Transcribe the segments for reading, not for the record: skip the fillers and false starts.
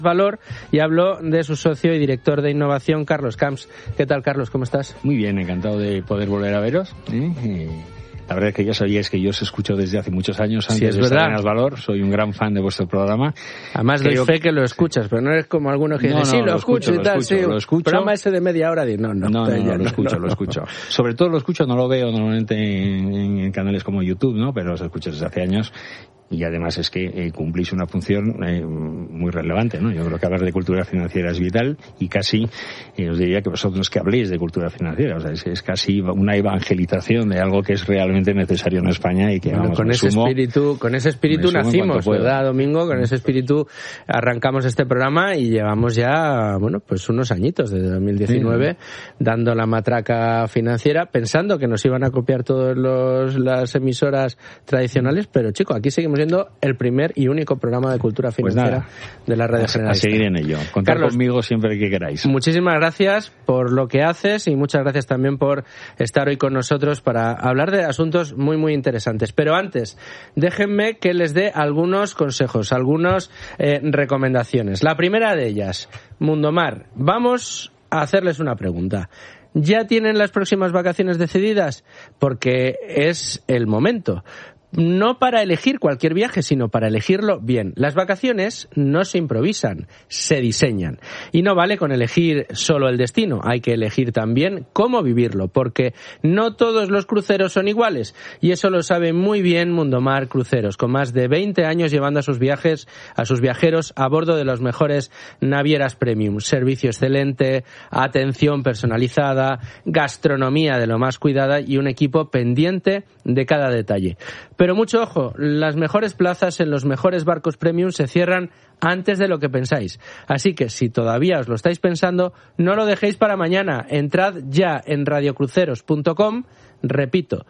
Valor, y hablo de su socio y director de innovación, Carlos Camps. ¿Qué tal, Carlos? ¿Cómo estás? Muy bien, encantado de poder volver a veros. La verdad es que ya sabíais que yo os escucho desde hace muchos años antes de estar en Asvalor. Soy un gran fan de vuestro programa. Además doy fe que lo escuchas, pero no eres como algunos que dicen, sí, lo escucho y tal, lo escucho. Programa ese de media hora, lo escucho. Sobre todo lo escucho, no lo veo normalmente en canales como YouTube, ¿no? Pero os escucho desde hace años. Y además es que cumplís una función muy relevante, ¿no? Yo creo que hablar de cultura financiera es vital y casi os diría que vosotros que habléis de cultura financiera, o sea, es casi una evangelización de algo que es realmente necesario en España y que bueno, con ese espíritu nacimos, ¿verdad, Domingo? Con ese espíritu arrancamos este programa y llevamos ya, bueno, pues unos añitos desde 2019 dando la matraca financiera, pensando que nos iban a copiar todas las emisoras tradicionales, pero chico, aquí seguimos siendo el primer y único programa de cultura financiera de la Radio Generalista. A seguir en ello. Contad conmigo siempre que queráis. Muchísimas gracias por lo que haces y muchas gracias también por estar hoy con nosotros para hablar de asuntos muy, muy interesantes. Pero antes, déjenme que les dé algunos consejos, algunas recomendaciones. La primera de ellas, Mundomar, vamos a hacerles una pregunta. ¿Ya tienen las próximas vacaciones decididas? Porque es el momento. No para elegir cualquier viaje, sino para elegirlo bien. Las vacaciones no se improvisan, se diseñan. Y no vale con elegir solo el destino, hay que elegir también cómo vivirlo, porque no todos los cruceros son iguales. Y eso lo sabe muy bien Mundomar Cruceros, con más de 20 años llevando a sus viajeros a bordo de las mejores navieras premium. Servicio excelente, atención personalizada, gastronomía de lo más cuidada y un equipo pendiente de cada detalle. Pero mucho ojo, las mejores plazas en los mejores barcos premium se cierran antes de lo que pensáis. Así que si todavía os lo estáis pensando, no lo dejéis para mañana. Entrad ya en radiocruceros.com, repito,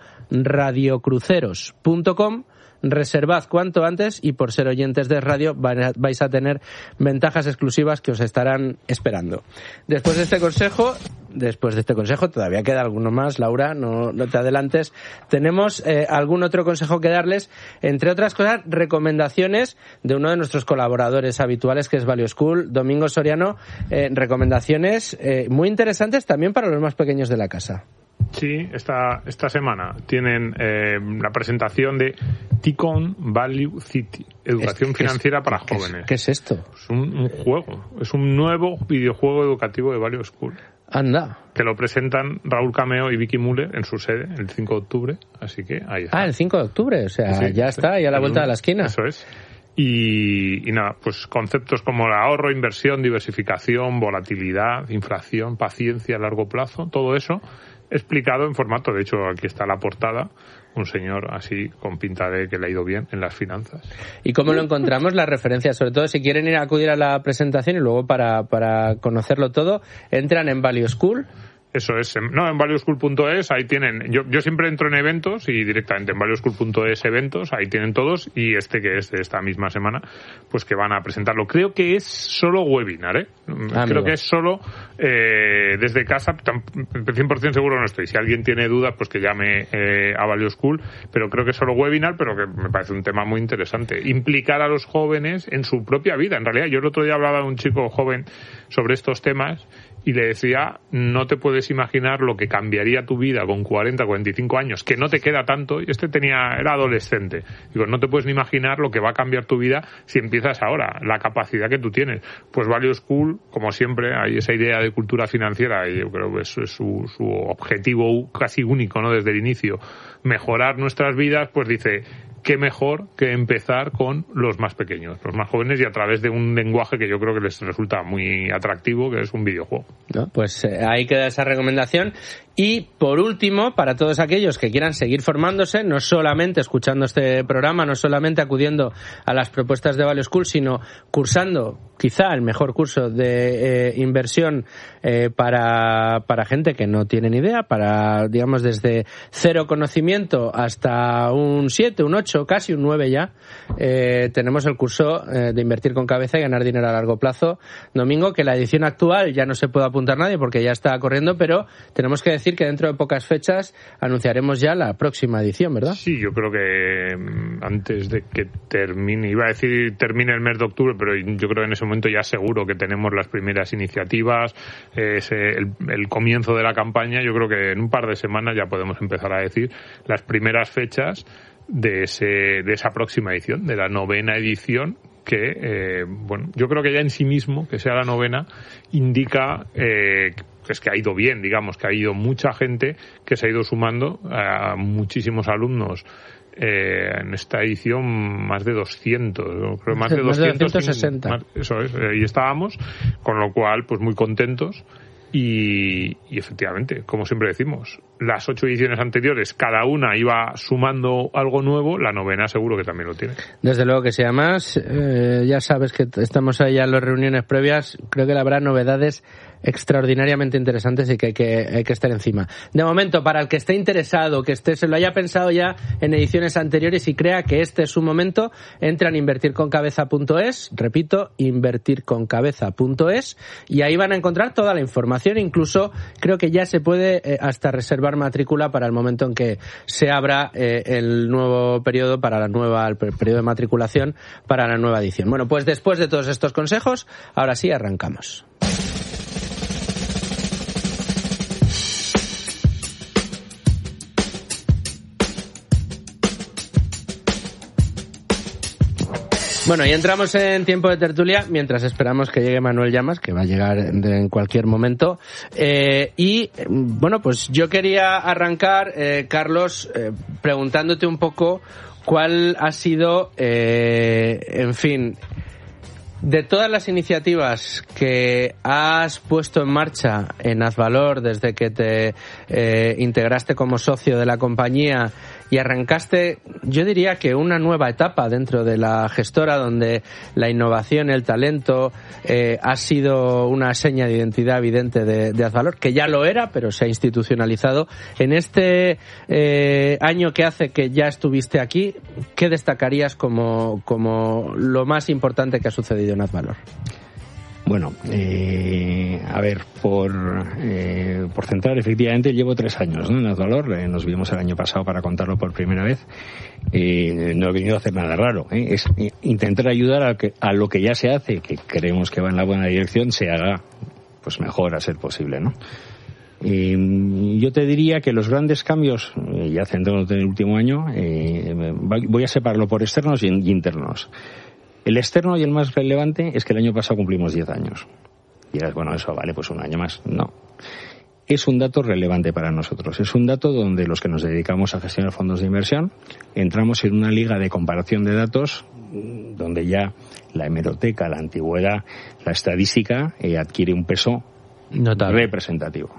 radiocruceros.com, reservad cuanto antes y por ser oyentes de radio vais a tener ventajas exclusivas que os estarán esperando. Después de este consejo, todavía queda alguno más, Laura, no te adelantes. Tenemos algún otro consejo que darles, entre otras cosas, recomendaciones de uno de nuestros colaboradores habituales, que es Value School, Domingo Soriano, recomendaciones muy interesantes también para los más pequeños de la casa. Sí, esta semana tienen la presentación de Ticon Value City, educación financiera para jóvenes. ¿Qué es esto? Es un juego, es un nuevo videojuego educativo de Value School. Anda. Que lo presentan Raúl Cameo y Vicky Müller en su sede el 5 de octubre, así que ahí está. El 5 de octubre, o sea, sí, ya está, ya a la vuelta de la esquina. Eso es. Y nada, pues conceptos como el ahorro, inversión, diversificación, volatilidad, inflación, paciencia a largo plazo, todo eso explicado en formato, de hecho aquí está la portada, un señor así con pinta de que le ha ido bien en las finanzas. ¿Y cómo lo encontramos? Las referencias, sobre todo si quieren ir a acudir a la presentación y luego para conocerlo todo, entran en Value School. Eso es, en valueschool.es, ahí tienen, yo siempre entro en eventos y directamente en valueschool.es eventos, ahí tienen todos, y que es de esta misma semana, pues que van a presentarlo. Creo que es solo webinar, creo que es solo desde casa, 100% seguro no estoy. Si alguien tiene dudas, pues que llame a Value School, pero creo que es solo webinar, pero que me parece un tema muy interesante. Implicar a los jóvenes en su propia vida. En realidad, yo el otro día hablaba de un chico joven sobre estos temas y le decía, no te puedes imaginar lo que cambiaría tu vida con 40, 45 años, que no te queda tanto, y era adolescente. Digo, no te puedes ni imaginar lo que va a cambiar tu vida si empiezas ahora, la capacidad que tú tienes. Pues Value School, como siempre, hay esa idea de cultura financiera, y yo creo que eso es su objetivo casi único, ¿no? Desde el inicio, mejorar nuestras vidas, pues dice, qué mejor que empezar con los más pequeños, los más jóvenes, y a través de un lenguaje que yo creo que les resulta muy atractivo, que es un videojuego. No, pues ahí queda esa recomendación. Y por último, para todos aquellos que quieran seguir formándose, no solamente escuchando este programa, no solamente acudiendo a las propuestas de Value School, sino cursando quizá el mejor curso de inversión para gente que no tiene ni idea, para, digamos, desde cero conocimiento hasta un 7, un 8, 8, casi un 9 ya, tenemos el curso de invertir con cabeza y ganar dinero a largo plazo. Domingo, que la edición actual ya no se puede apuntar nadie porque ya está corriendo, pero tenemos que decir que dentro de pocas fechas anunciaremos ya la próxima edición, ¿verdad? Sí, yo creo que antes de que termine, iba a decir termine el mes de octubre, pero yo creo que en ese momento ya seguro que tenemos las primeras iniciativas, el comienzo de la campaña. Yo creo que en un par de semanas ya podemos empezar a decir las primeras fechas de esa próxima edición, de la 9ª edición, que, yo creo que ya en sí mismo, que sea la 9ª, indica es que ha ido bien, digamos, que ha ido mucha gente que se ha ido sumando, a muchísimos alumnos. En esta edición más de 200, creo más de 260. Eso es, ahí estábamos, con lo cual pues muy contentos. Y efectivamente, como siempre decimos, las 8 ediciones anteriores, cada una iba sumando algo nuevo, la 9ª seguro que también lo tiene. Desde luego que sí. Además, ya sabes que estamos ahí en las reuniones previas, creo que habrá novedades extraordinariamente interesantes y que hay que estar encima. De momento, para el que esté interesado, que se lo haya pensado ya en ediciones anteriores y crea que este es su momento, entra en invertirconcabeza.es, repito, invertirconcabeza.es, y ahí van a encontrar toda la información. Incluso creo que ya se puede hasta reservar matrícula para el momento en que se abra el nuevo periodo el periodo de matriculación para la nueva edición. Bueno, pues después de todos estos consejos, ahora sí arrancamos. Bueno, y entramos en tiempo de tertulia mientras esperamos que llegue Manuel Llamas, que va a llegar en cualquier momento. Pues yo quería arrancar, Carlos, preguntándote un poco cuál ha sido, de todas las iniciativas que has puesto en marcha en Azvalor desde que te integraste como socio de la compañía y arrancaste, yo diría que una nueva etapa dentro de la gestora, donde la innovación, el talento ha sido una seña de identidad evidente de Azvalor, que ya lo era, pero se ha institucionalizado. En este año que hace que ya estuviste aquí, ¿qué destacarías como lo más importante que ha sucedido en Azvalor? Bueno, por centrar, efectivamente, llevo 3 años, ¿no?, en Azvalor. Nos vimos el año pasado para contarlo por primera vez. No he venido a hacer nada raro. Es intentar ayudar a lo que ya se hace, que creemos que va en la buena dirección, se haga pues mejor a ser posible, ¿no? Yo te diría que los grandes cambios, ya centrándote en el último año, voy a separarlo por externos y internos. El externo y el más relevante es que el año pasado cumplimos 10 años. Y dirás, bueno, eso vale, pues un año más. No. Es un dato relevante para nosotros. Es un dato donde los que nos dedicamos a gestionar fondos de inversión entramos en una liga de comparación de datos donde ya la hemeroteca, la antigüedad, la estadística adquiere un peso notable, representativo.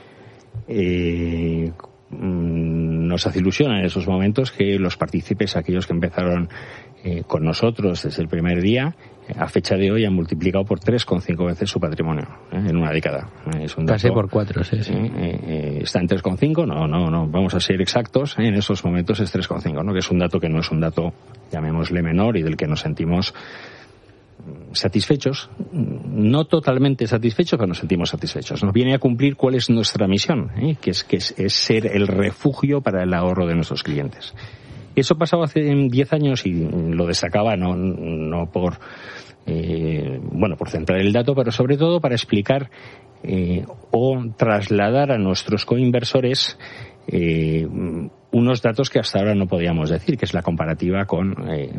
Nos hace ilusión en esos momentos que los partícipes, aquellos que empezaron con nosotros desde el primer día, a fecha de hoy han multiplicado por 3,5 veces su patrimonio en una década. Es un dato, casi por 4, sí. Está en 3,5, no, vamos a ser exactos, en esos momentos es 3,5, ¿no? Que es un dato que no es un dato, llamémosle menor, y del que nos sentimos satisfechos, no totalmente satisfechos, pero nos sentimos satisfechos. Nos viene a cumplir cuál es nuestra misión, que es ser el refugio para el ahorro de nuestros clientes. Eso pasaba hace 10 años y lo destacaba no por centrar el dato, pero sobre todo para explicar o trasladar a nuestros coinversores unos datos que hasta ahora no podíamos decir, que es la comparativa con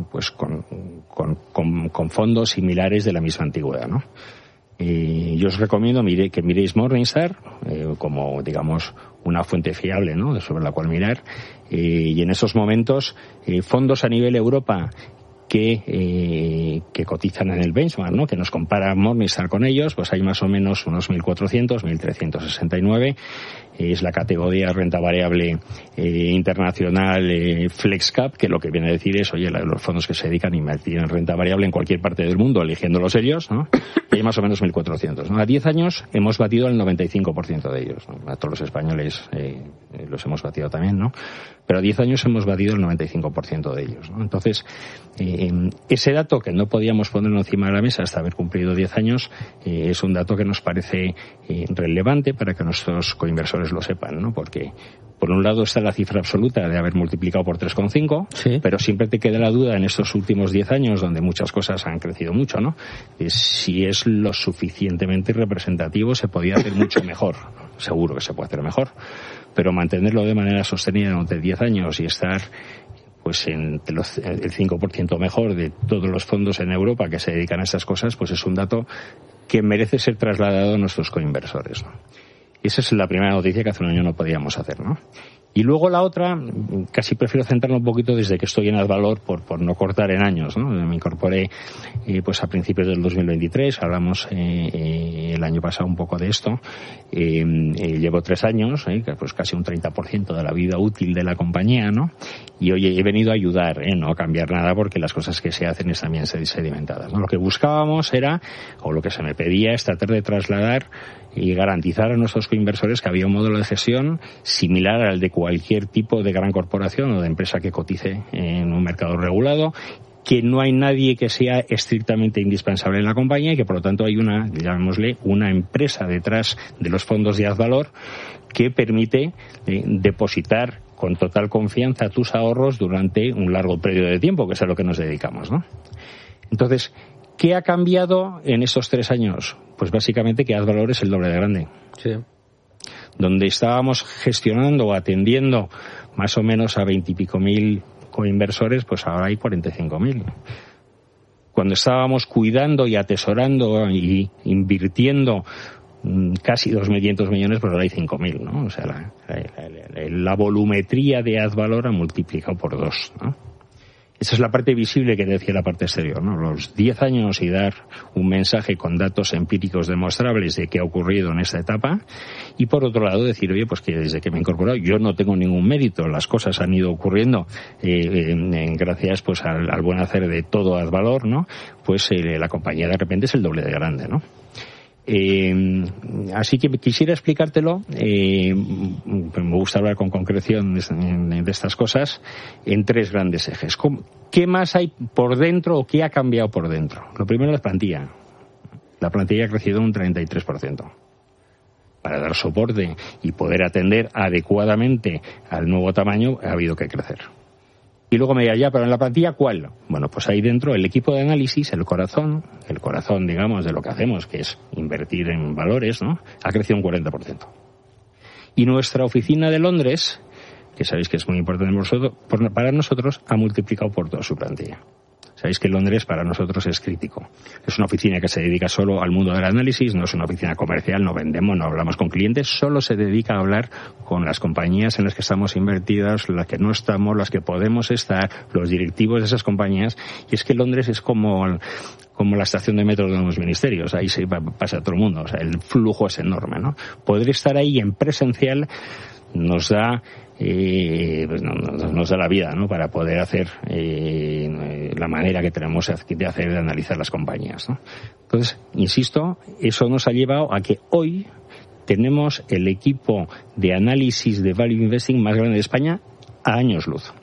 fondos similares de la misma antigüedad, ¿no? Yo os recomiendo que miréis Morningstar como, digamos, una fuente fiable, ¿no?, sobre la cual mirar, y en esos momentos fondos a nivel Europa que cotizan en el benchmark, ¿no?, que nos compara Morningstar con ellos, pues hay más o menos unos 1.400, 1.369. Es la categoría renta variable internacional FlexCap, que lo que viene a decir es, oye, los fondos que se dedican a invertir en renta variable en cualquier parte del mundo, eligiéndolos ellos, ¿no?, y hay más o menos 1.400, ¿no? A 10 años hemos batido el 95% de ellos, ¿no? A todos los españoles los hemos batido también, ¿no? Pero a 10 años hemos batido el 95% de ellos, ¿no? Entonces, ese dato que no podíamos ponerlo encima de la mesa hasta haber cumplido 10 años, es un dato que nos parece relevante para que nuestros coinversores lo sepan, ¿no? Porque por un lado está la cifra absoluta de haber multiplicado por 3,5, sí, pero siempre te queda la duda en estos últimos 10 años, donde muchas cosas han crecido mucho, ¿no? Si es lo suficientemente representativo, se podía hacer mucho mejor. Seguro que se puede hacer mejor, pero mantenerlo de manera sostenida durante 10 años y estar pues el 5% mejor de todos los fondos en Europa que se dedican a estas cosas, pues es un dato que merece ser trasladado a nuestros coinversores, ¿no? Esa es la primera noticia que hace un año no podíamos hacer, ¿no? Y luego la otra, casi prefiero centrarlo un poquito desde que estoy en Advalor por no cortar en años, ¿no? Me incorporé pues a principios del 2023, hablamos el año pasado un poco de esto. Llevo 3 años, pues casi un 30% de la vida útil de la compañía, ¿no? Y hoy he venido a ayudar, no a cambiar nada, porque las cosas que se hacen están bien sedimentadas, ¿no? Lo que buscábamos era, o lo que se me pedía, es tratar de trasladar y garantizar a nuestros coinversores que había un modelo de gestión similar al de cualquier tipo de gran corporación o de empresa que cotice en un mercado regulado, que no hay nadie que sea estrictamente indispensable en la compañía y que por lo tanto hay llamémosle, una empresa detrás de los fondos de Advalor que permite depositar con total confianza tus ahorros durante un largo periodo de tiempo, que es a lo que nos dedicamos, ¿no? Entonces, ¿qué ha cambiado en estos 3 años? Pues básicamente que Advalor es el doble de grande. Sí. Donde estábamos gestionando o atendiendo más o menos a 20 y pico mil coinversores, pues ahora hay 45.000. Cuando estábamos cuidando y atesorando y invirtiendo casi 2.500 millones, pues ahora hay 5.000, ¿no? O sea, la volumetría de Advalor ha multiplicado por 2, ¿no? Esa es la parte visible que decía la parte exterior, ¿no? Los 10 años y dar un mensaje con datos empíricos demostrables de qué ha ocurrido en esta etapa. Y por otro lado decir, oye, pues que desde que me he incorporado yo no tengo ningún mérito, las cosas han ido ocurriendo gracias pues al buen hacer de todo Advalor, ¿no? Pues la compañía de repente es el doble de grande, ¿no? Así que quisiera explicártelo, me gusta hablar con concreción de estas cosas, en 3 grandes ejes. ¿Qué más hay por dentro o qué ha cambiado por dentro? Lo primero, la plantilla. La plantilla ha crecido un 33%. Para dar soporte y poder atender adecuadamente al nuevo tamaño ha habido que crecer. Y luego me dirá, pero en la plantilla, ¿cuál? Bueno, pues ahí dentro el equipo de análisis, el corazón, digamos, de lo que hacemos, que es invertir en valores, ¿no? Ha crecido un 40%. Y nuestra oficina de Londres, que sabéis que es muy importante para nosotros, ha multiplicado por 2 su plantilla. Sabéis que Londres para nosotros es crítico. Es una oficina que se dedica solo al mundo del análisis, no es una oficina comercial, no vendemos, no hablamos con clientes, solo se dedica a hablar con las compañías en las que estamos invertidas, las que no estamos, las que podemos estar, los directivos de esas compañías. Y es que Londres es como la estación de metro de los ministerios, ahí se pasa todo el mundo, o sea, el flujo es enorme, ¿no? Poder estar ahí en presencial nos da la vida, ¿no? Para poder hacer la manera que tenemos de analizar las compañías, ¿no? Entonces, insisto, eso nos ha llevado a que hoy tenemos el equipo de análisis de Value Investing más grande de España a años luz.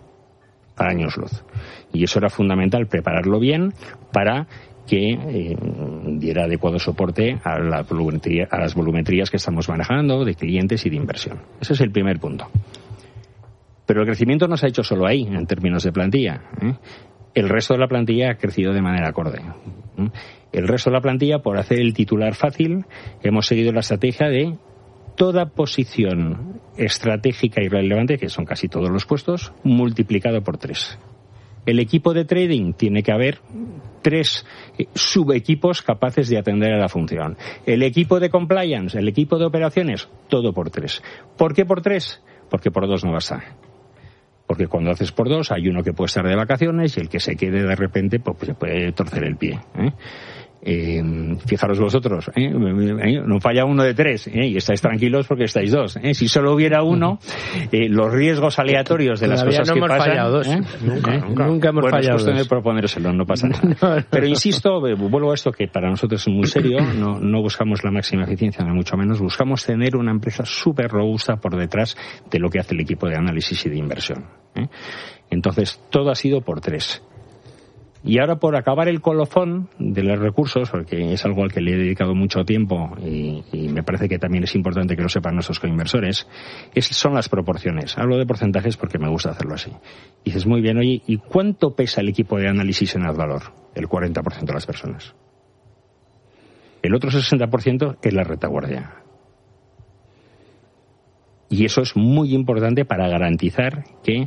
Y eso era fundamental, prepararlo bien para que diera adecuado soporte a las volumetrías que estamos manejando de clientes y de inversión. Ese es el primer punto. Pero el crecimiento no se ha hecho solo ahí, en términos de plantilla, ¿eh? El resto de la plantilla ha crecido de manera acorde. El resto de la plantilla, por hacer el titular fácil, hemos seguido la estrategia de toda posición estratégica y relevante, que son casi todos los puestos, multiplicado por 3. El equipo de trading tiene que haber 3 subequipos capaces de atender a la función. El equipo de compliance, el equipo de operaciones, todo por 3. ¿Por qué por 3? Porque por 2 no basta. Porque cuando haces por 2 hay uno que puede estar de vacaciones y el que se quede de repente pues se puede torcer el pie, ¿eh? Fijaros vosotros, no falla uno de 3, y estáis tranquilos porque estáis 2. Si solo hubiera uno, los riesgos aleatorios de las cosas que pasan... Fallado 2. Nunca hemos fallado. Es cuestión de proponérselo, no pasa nada. Pero insisto, vuelvo a esto que para nosotros es muy serio, no buscamos la máxima eficiencia, ni mucho menos, buscamos tener una empresa súper robusta por detrás de lo que hace el equipo de análisis y de inversión. Entonces, todo ha sido por 3. Y ahora, por acabar el colofón de los recursos, porque es algo al que le he dedicado mucho tiempo y me parece que también es importante que lo sepan nuestros coinversores, son las proporciones. Hablo de porcentajes porque me gusta hacerlo así. Y dices, muy bien, oye, ¿y cuánto pesa el equipo de análisis en Advalor? El 40% de las personas. El otro 60% es la retaguardia. Y eso es muy importante para garantizar que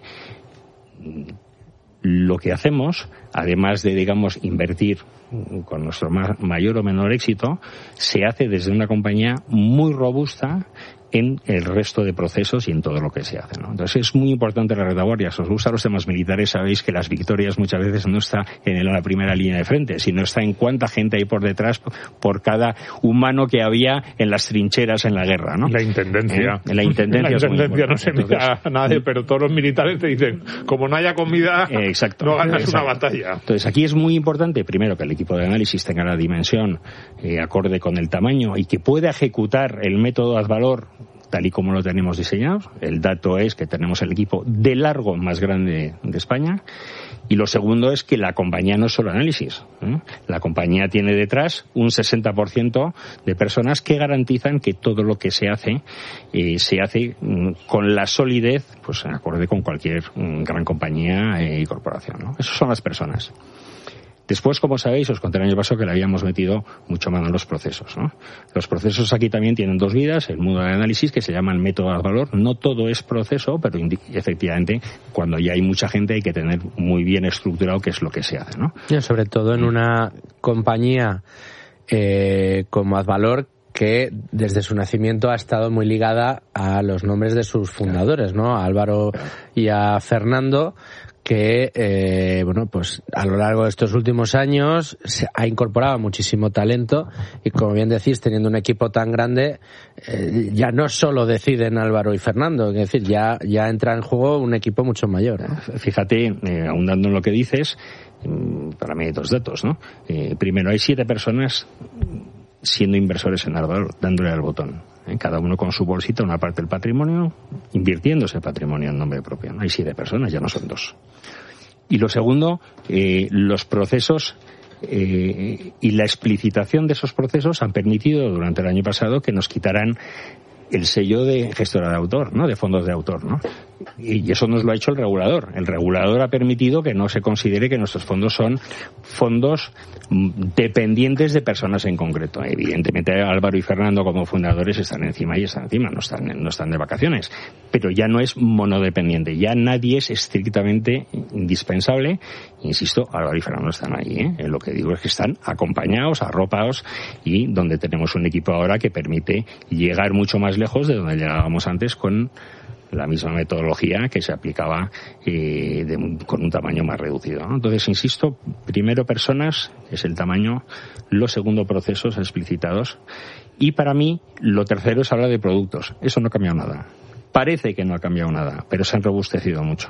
lo que hacemos, además de, digamos, invertir con nuestro mayor o menor éxito, se hace desde una compañía muy robusta en el resto de procesos y en todo lo que se hace, ¿no? Entonces es muy importante la retaguardia. Si os gustan los temas militares, sabéis que las victorias muchas veces no está en la primera línea de frente, sino está en cuánta gente hay por detrás por cada humano que había en las trincheras en la guerra, ¿no? La intendencia. La intendencia no se mira a nadie, pero todos los militares te dicen, como no haya comida, no ganas una batalla. Entonces aquí es muy importante, primero, que el equipo de análisis tenga la dimensión acorde con el tamaño y que pueda ejecutar el método Advalor tal y como lo tenemos diseñado. El dato es que tenemos el equipo de largo más grande de España. Y lo segundo es que la compañía no es solo análisis. La compañía tiene detrás un 60% de personas que garantizan que todo lo que se hace con la solidez, pues acorde con cualquier gran compañía y corporación, ¿no? Esas son las personas. Después, como sabéis, os conté el año pasado que le habíamos metido mucho mano en los procesos, ¿no? Los procesos aquí también tienen 2 vidas, el mundo de análisis, que se llama el método Advalor. No todo es proceso, pero efectivamente, cuando ya hay mucha gente hay que tener muy bien estructurado qué es lo que se hace, ¿no? Y sobre todo en una compañía como Advalor, que desde su nacimiento ha estado muy ligada a los nombres de sus fundadores, ¿no? A Álvaro y a Fernando, que pues a lo largo de estos últimos años se ha incorporado muchísimo talento y, como bien decís, teniendo un equipo tan grande, ya no solo deciden Álvaro y Fernando, es decir, ya entra en juego un equipo mucho mayor, ¿no? Fíjate, ahondando en lo que dices, para mí hay 2 datos, ¿no? Primero, hay 7 personas siendo inversores en Advalor, dándole al botón. Cada uno con su bolsita, una parte del patrimonio, invirtiendo ese patrimonio en nombre propio. Hay 7 personas, ya no son 2. Y lo segundo, los procesos y la explicitación de esos procesos han permitido durante el año pasado que nos quitaran el sello de gestora de autor, ¿no? De fondos de autor, ¿no? Y eso nos lo ha hecho el regulador. El regulador ha permitido que no se considere que nuestros fondos son fondos dependientes de personas en concreto. Evidentemente, Álvaro y Fernando como fundadores están encima, no están de vacaciones. Pero ya no es monodependiente, ya nadie es estrictamente indispensable. Insisto, Álvaro y Fernando están ahí, Lo que digo es que están acompañados, arropados, y donde tenemos un equipo ahora que permite llegar mucho más lejos de donde llegábamos antes con la misma metodología que se aplicaba con un tamaño más reducido, ¿no? Entonces, insisto, primero personas, es el tamaño, lo segundo procesos explicitados, y para mí lo tercero es hablar de productos. Eso no ha cambiado nada. Parece que no ha cambiado nada, pero se han robustecido mucho.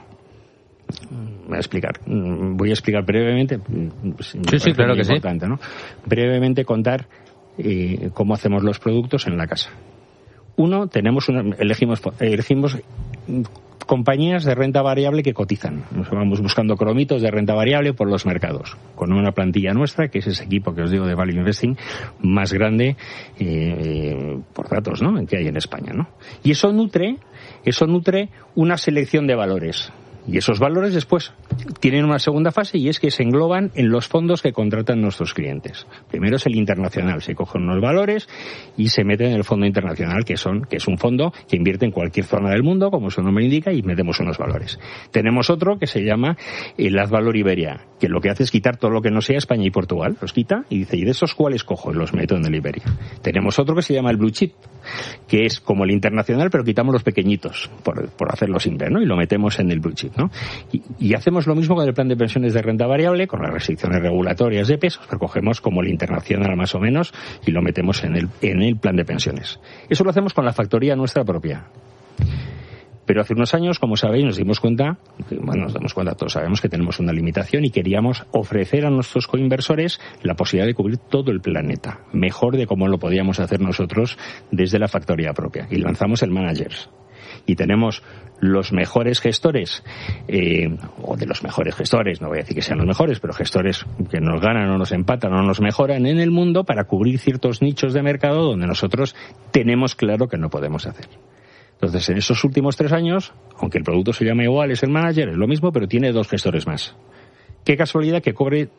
Voy a explicar brevemente. Sí, claro que sí. ¿No? Brevemente contar cómo hacemos los productos en la casa. Uno, elegimos compañías de renta variable que cotizan. Nos vamos buscando cromitos de renta variable por los mercados, con una plantilla nuestra, que es ese equipo que os digo de Value Investing, más grande por datos, ¿no?, que hay en España, ¿no? Y eso nutre una selección de valores. Y esos valores después tienen una segunda fase, y es que se engloban en los fondos que contratan nuestros clientes. Primero es el internacional, se cogen unos valores y se meten en el fondo internacional, que es un fondo que invierte en cualquier zona del mundo, como su nombre indica, y metemos unos valores. Tenemos otro que se llama el Advalor Iberia, que lo que hace es quitar todo lo que no sea España y Portugal, los quita y dice, ¿y de esos cuáles cojo? Y los meto en el Iberia. Tenemos otro que se llama el Blue Chip, que es como el internacional, pero quitamos los pequeñitos, por hacerlo simple, ¿no? Y lo metemos en el Blue Chip. ¿no? Y hacemos lo mismo con el plan de pensiones de renta variable, con las restricciones regulatorias de pesos, pero cogemos como el internacional más o menos y lo metemos en el plan de pensiones. Eso lo hacemos con la factoría nuestra propia. Pero hace unos años, como sabéis, nos dimos cuenta, todos sabemos que tenemos una limitación y queríamos ofrecer a nuestros coinversores la posibilidad de cubrir todo el planeta, mejor de cómo lo podíamos hacer nosotros desde la factoría propia. Y lanzamos el Managers. Y tenemos los mejores gestores, o de los mejores gestores, no voy a decir que sean los mejores, pero gestores que nos ganan o nos empatan o nos mejoran en el mundo para cubrir ciertos nichos de mercado donde nosotros tenemos claro que no podemos hacer. Entonces, en esos últimos 3 años, aunque el producto se llama igual, es el Manager, es lo mismo, pero tiene 2 gestores más. Qué casualidad que cobre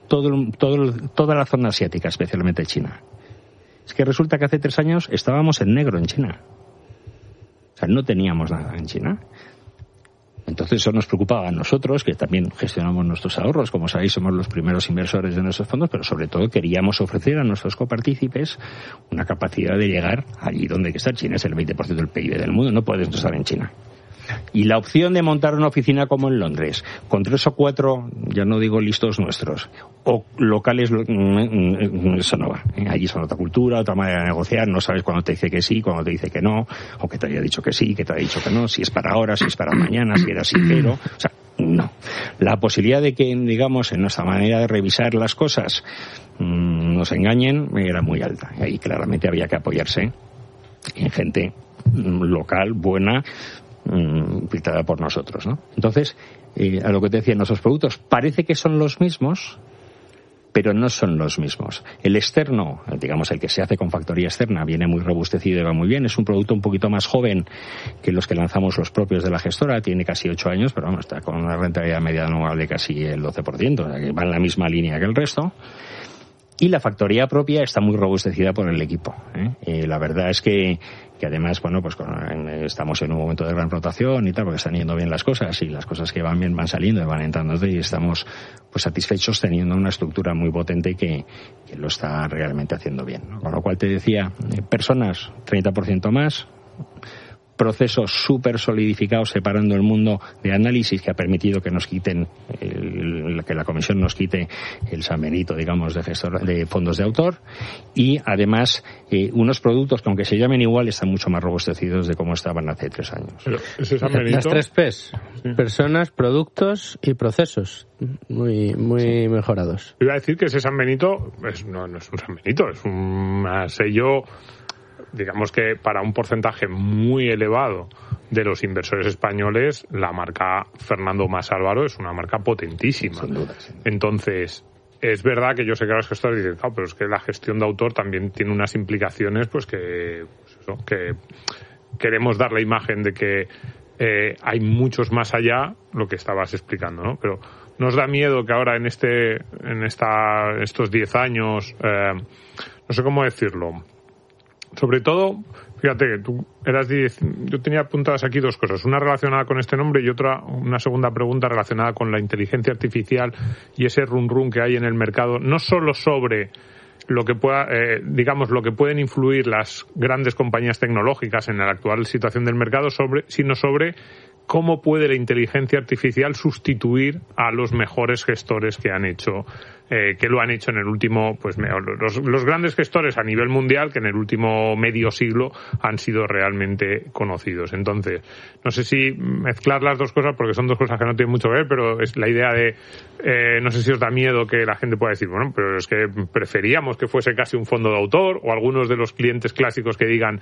toda la zona asiática, especialmente China. Es que resulta que hace 3 años estábamos en negro en China. O sea, no teníamos nada en China. Entonces eso nos preocupaba a nosotros, que también gestionamos nuestros ahorros. Como sabéis, somos los primeros inversores de nuestros fondos, pero sobre todo queríamos ofrecer a nuestros copartícipes una capacidad de llegar allí donde hay que estar. China es el 20% del PIB del mundo, no puedes estar en China. Y la opción de montar una oficina como en Londres, con 3 o 4, ya no digo listos nuestros, o locales, eso no va. Allí es otra cultura, otra manera de negociar, no sabes cuándo te dice que sí, cuándo te dice que no, o que te haya dicho que sí, que te haya dicho que no, si es para ahora, si es para mañana, si era sincero, o sea, no. La posibilidad de que, digamos, en nuestra manera de revisar las cosas nos engañen era muy alta. Y ahí claramente había que apoyarse en gente local, buena, filtrada por nosotros, ¿no? Entonces, a lo que te decía, nuestros productos parece que son los mismos, pero no son los mismos. El externo, digamos el que se hace con factoría externa, viene muy robustecido y va muy bien. Es un producto un poquito más joven que los que lanzamos los propios de la gestora. Tiene casi 8 años, pero vamos, está con una rentabilidad media anual de casi el 12%, o sea que va en la misma línea que el resto. Y la factoría propia está muy robustecida por el equipo, ¿eh? La verdad es que además, bueno, pues estamos en un momento de gran rotación y tal, porque están yendo bien las cosas, y las cosas que van bien van saliendo y van entrando, y estamos pues satisfechos teniendo una estructura muy potente que lo está realmente haciendo bien, ¿no? Con lo cual te decía, personas 30% más, procesos súper solidificados separando el mundo de análisis que ha permitido que nos quiten, que la comisión nos quite el San Benito, digamos, de fondos de autor, y además unos productos que aunque se llamen igual están mucho más robustecidos de como estaban hace 3 años. Pero ese San Benito... Las 3 P's, sí. Personas, productos y procesos, muy sí, mejorados. Iba a decir que ese San Benito no es un San Benito, es un sello, digamos que para un porcentaje muy elevado de los inversores españoles, la marca Fernando Mas Álvaro es una marca potentísima. Sin duda, sí. Entonces, es verdad que yo sé que los gestores dicen, pero es que la gestión de autor también tiene unas implicaciones, pues que queremos dar la imagen de que hay muchos más allá, lo que estabas explicando, ¿no? Pero nos da miedo que ahora en estos 10 años, no sé cómo decirlo. Sobre todo, fíjate que tú eras 10, yo tenía apuntadas aquí 2 cosas, una relacionada con este nombre y una segunda pregunta relacionada con la inteligencia artificial y ese run que hay en el mercado, no solo sobre lo que pueda, lo que pueden influir las grandes compañías tecnológicas en la actual situación del mercado, sino sobre cómo puede la inteligencia artificial sustituir a los mejores gestores que lo han hecho en el último, pues los grandes gestores a nivel mundial que en el último medio siglo han sido realmente conocidos. Entonces, no sé si mezclar las 2 cosas, porque son 2 cosas que no tienen mucho que ver, pero es la idea de, no sé si os da miedo que la gente pueda decir, bueno, pero es que preferíamos que fuese casi un fondo de autor, o algunos de los clientes clásicos que digan,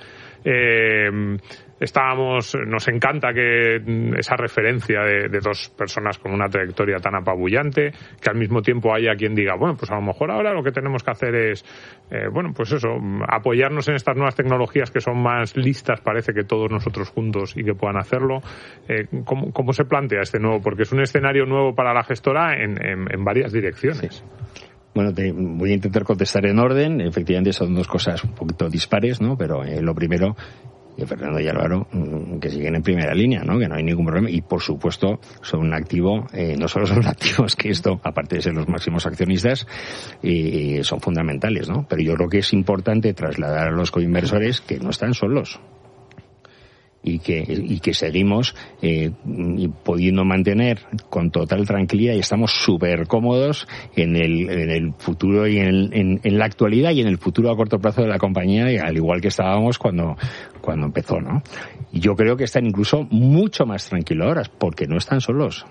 nos encanta que esa referencia de 2 personas con una trayectoria tan apabullante, que al mismo tiempo haya quien diga, bueno, pues a lo mejor ahora lo que tenemos que hacer es, apoyarnos en estas nuevas tecnologías que son más listas, parece que todos nosotros juntos, y que puedan hacerlo. ¿Cómo se plantea este nuevo? Porque es un escenario nuevo para la gestora en varias direcciones. Sí. Bueno, voy a intentar contestar en orden. Efectivamente son 2 cosas un poquito dispares, ¿no? Pero lo primero, Fernando y Álvaro, que siguen en primera línea, ¿no? Que no hay ningún problema. Y, por supuesto, son un activo, no solo son activos, que esto, aparte de ser los máximos accionistas, son fundamentales, ¿no? Pero yo creo que es importante trasladar a los coinversores que no están solos. y que seguimos pudiendo mantener con total tranquilidad y estamos súper cómodos en el futuro y en la actualidad y en el futuro a corto plazo de la compañía, y al igual que estábamos cuando empezó, ¿no? Y yo creo que están incluso mucho más tranquilos ahora, porque no están solos.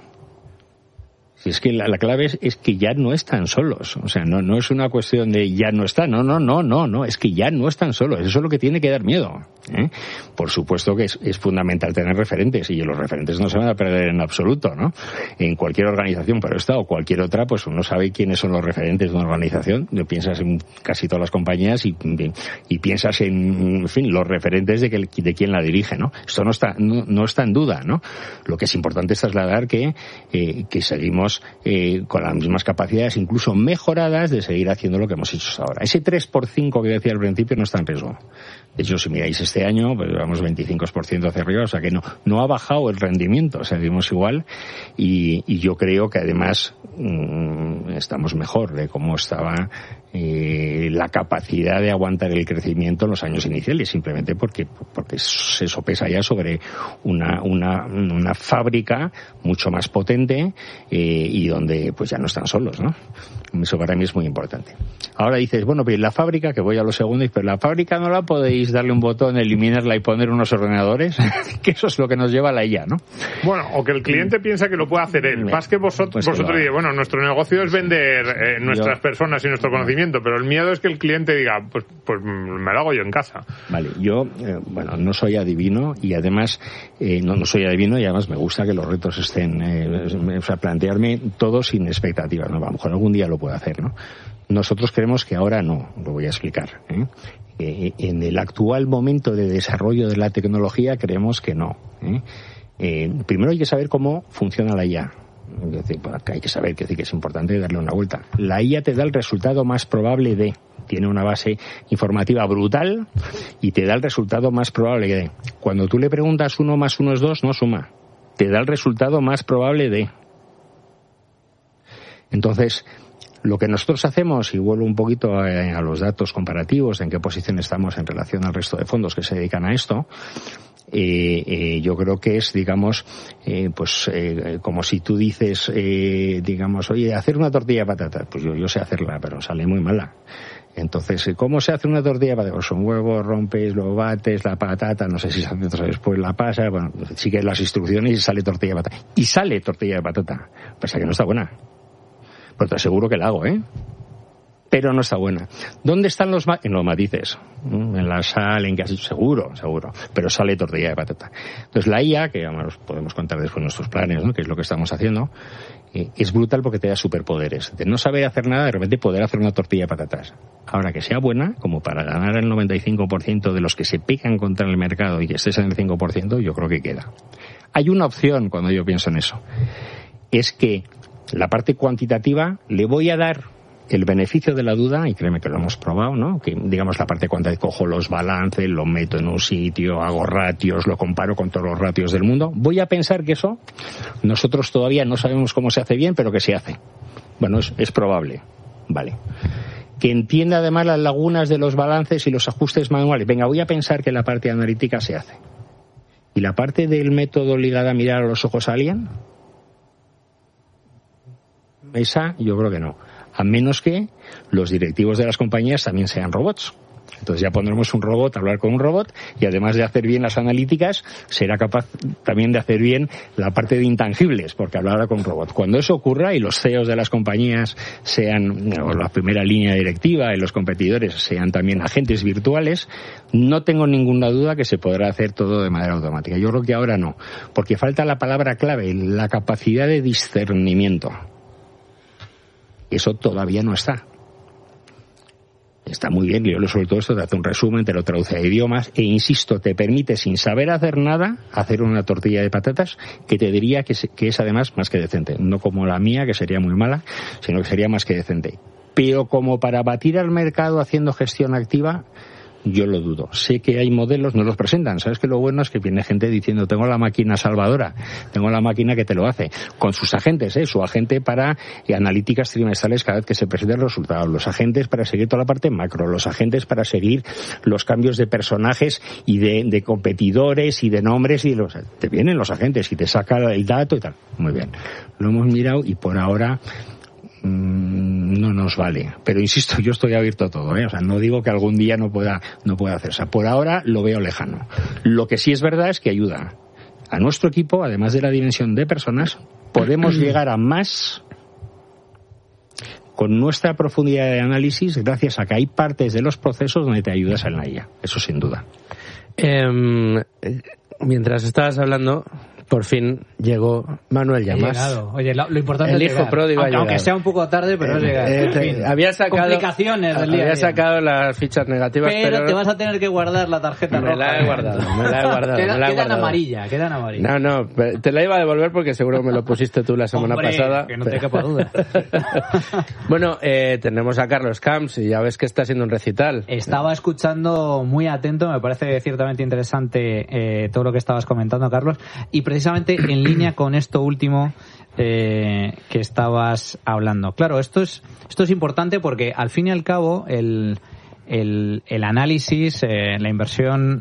Si es que la clave es que ya no están solos. O sea, no es una cuestión de ya no están. No. Es que ya no están solos. Eso es lo que tiene que dar miedo. Por supuesto que es fundamental tener referentes, y los referentes no se van a perder en absoluto, ¿no? En cualquier organización, pero esta o cualquier otra, pues uno sabe quiénes son los referentes de una organización. Piensas en casi todas las compañías y piensas en fin, los referentes de quién la dirige, ¿no? Esto no está en duda, ¿no? Lo que es importante es trasladar que seguimos con las mismas capacidades, incluso mejoradas, de seguir haciendo lo que hemos hecho hasta ahora. Ese 3x5 que decía al principio no está en riesgo. De hecho, si miráis este año, pues vamos 25% hacia arriba, o sea que no ha bajado el rendimiento, seguimos igual, y yo creo que además estamos mejor de cómo estaba la capacidad de aguantar el crecimiento en los años iniciales, simplemente porque se sopesa ya sobre una fábrica mucho más potente y donde pues ya no están solos, ¿no? Eso para mí es muy importante. Ahora dices, bueno, pero la fábrica, que voy a los segundos, pero la fábrica no la podéis darle un botón, eliminarla y poner unos ordenadores, que eso es lo que nos lleva a la IA, ¿no? Bueno, o que el cliente piensa que lo puede hacer él. Más que vosotros diréis, bueno, nuestro negocio es vender nuestras personas y nuestro conocimiento, pero el miedo es que el cliente diga, pues me lo hago yo en casa. Vale, yo, no soy adivino, y además, no soy adivino, y además me gusta que los retos estén, o sea, plantearme todo sin expectativas, ¿no? A lo mejor algún día lo puedo hacer, ¿no? Nosotros creemos que ahora no, lo voy a explicar, en el actual momento de desarrollo de la tecnología creemos que no. Primero hay que saber cómo funciona la IA. Hay que saber que es importante darle una vuelta. La IA te da el resultado más probable de, tiene una base informativa brutal y te da el resultado más probable de. Cuando tú le preguntas 1 más 1 es 2, no suma. Te da el resultado más probable de. Entonces, lo que nosotros hacemos, y vuelvo un poquito a los datos comparativos, en qué posición estamos en relación al resto de fondos que se dedican a esto, yo creo que es, digamos, como si tú dices, digamos, oye, hacer una tortilla de patatas, pues yo sé hacerla, pero sale muy mala. Entonces, ¿cómo se hace una tortilla de patatas? Pues un huevo, rompes, lo bates, la patata, no sé si se hace después la pasa, bueno, sigues las instrucciones y sale tortilla de patata. Y sale tortilla de patata. Pasa que no está buena. Pero te aseguro que la hago, pero no está buena. ¿Dónde están en los matices? En la sal, en casi seguro, pero sale tortilla de patata. Entonces la IA, que además podemos contar después nuestros planes, ¿no? Que es lo que estamos haciendo, es brutal porque te da superpoderes. De no saber hacer nada, de repente poder hacer una tortilla de patatas. Ahora, que sea buena, como para ganar el 95% de los que se pegan contra el mercado y que estés en el 5%, yo creo que queda. Hay una opción cuando yo pienso en eso. Es que la parte cuantitativa le voy a dar el beneficio de la duda, y créeme que lo hemos probado, ¿no? Que digamos la parte cuantitativa, cojo los balances, lo meto en un sitio, hago ratios, lo comparo con todos los ratios del mundo. Voy a pensar que eso nosotros todavía no sabemos cómo se hace bien, pero que se hace. Bueno, es probable. Vale. Que entienda además las lagunas de los balances y los ajustes manuales. Venga, voy a pensar que la parte analítica se hace. ¿Y la parte del método ligada a mirar a los ojos a alguien? Esa yo creo que no, a menos que los directivos de las compañías también sean robots. Entonces ya pondremos un robot a hablar con un robot, y además de hacer bien las analíticas, será capaz también de hacer bien la parte de intangibles, porque hablará con un robot. Cuando eso ocurra y los CEOs de las compañías sean la primera línea directiva y los competidores sean también agentes virtuales, no tengo ninguna duda que se podrá hacer todo de manera automática. Yo creo que ahora no, porque falta la palabra clave, la capacidad de discernimiento. Eso todavía no está. Está muy bien, yo sobre todo esto te hace un resumen, te lo traduce a idiomas, e insisto, te permite, sin saber hacer nada, hacer una tortilla de patatas que te diría que es además más que decente. No como la mía, que sería muy mala, sino que sería más que decente. Pero como para batir al mercado haciendo gestión activa, yo lo dudo. Sé que hay modelos, no los presentan. ¿Sabes que lo bueno es que viene gente diciendo, tengo la máquina salvadora, tengo la máquina que te lo hace, con sus agentes, su agente para analíticas trimestrales cada vez que se presenten los resultados, los agentes para seguir toda la parte macro, los agentes para seguir los cambios de personajes y de competidores y de nombres, y te vienen los agentes y te saca el dato y tal. Muy bien. Lo hemos mirado y por ahora no nos vale. Pero insisto, yo estoy abierto a todo, O sea, no digo que algún día no pueda hacer. O sea, por ahora lo veo lejano. Lo que sí es verdad es que ayuda a nuestro equipo, además de la dimensión de personas, podemos llegar a más con nuestra profundidad de análisis, gracias a que hay partes de los procesos donde te ayudas en la IA. Eso sin duda. Mientras estabas hablando, por fin llegó Manuel Llamas. Oye, lo importante el es hijo llegar. pródigo Aunque sea un poco tarde, pero es llegar. Había sacado complicaciones del día. Había sacado las fichas negativas, pero te vas a tener que guardar la tarjeta roja. Me la he guardado. Queda en amarilla. No, te la iba a devolver porque seguro me lo pusiste tú la semana pasada. Que no te quepa duda. Bueno, tenemos a Carlos Camps y ya ves que está haciendo un recital. Estaba escuchando muy atento, me parece ciertamente interesante todo lo que estabas comentando, Carlos, y precisamente en línea con esto último que estabas hablando. Claro, esto es importante porque al fin y al cabo el análisis, la inversión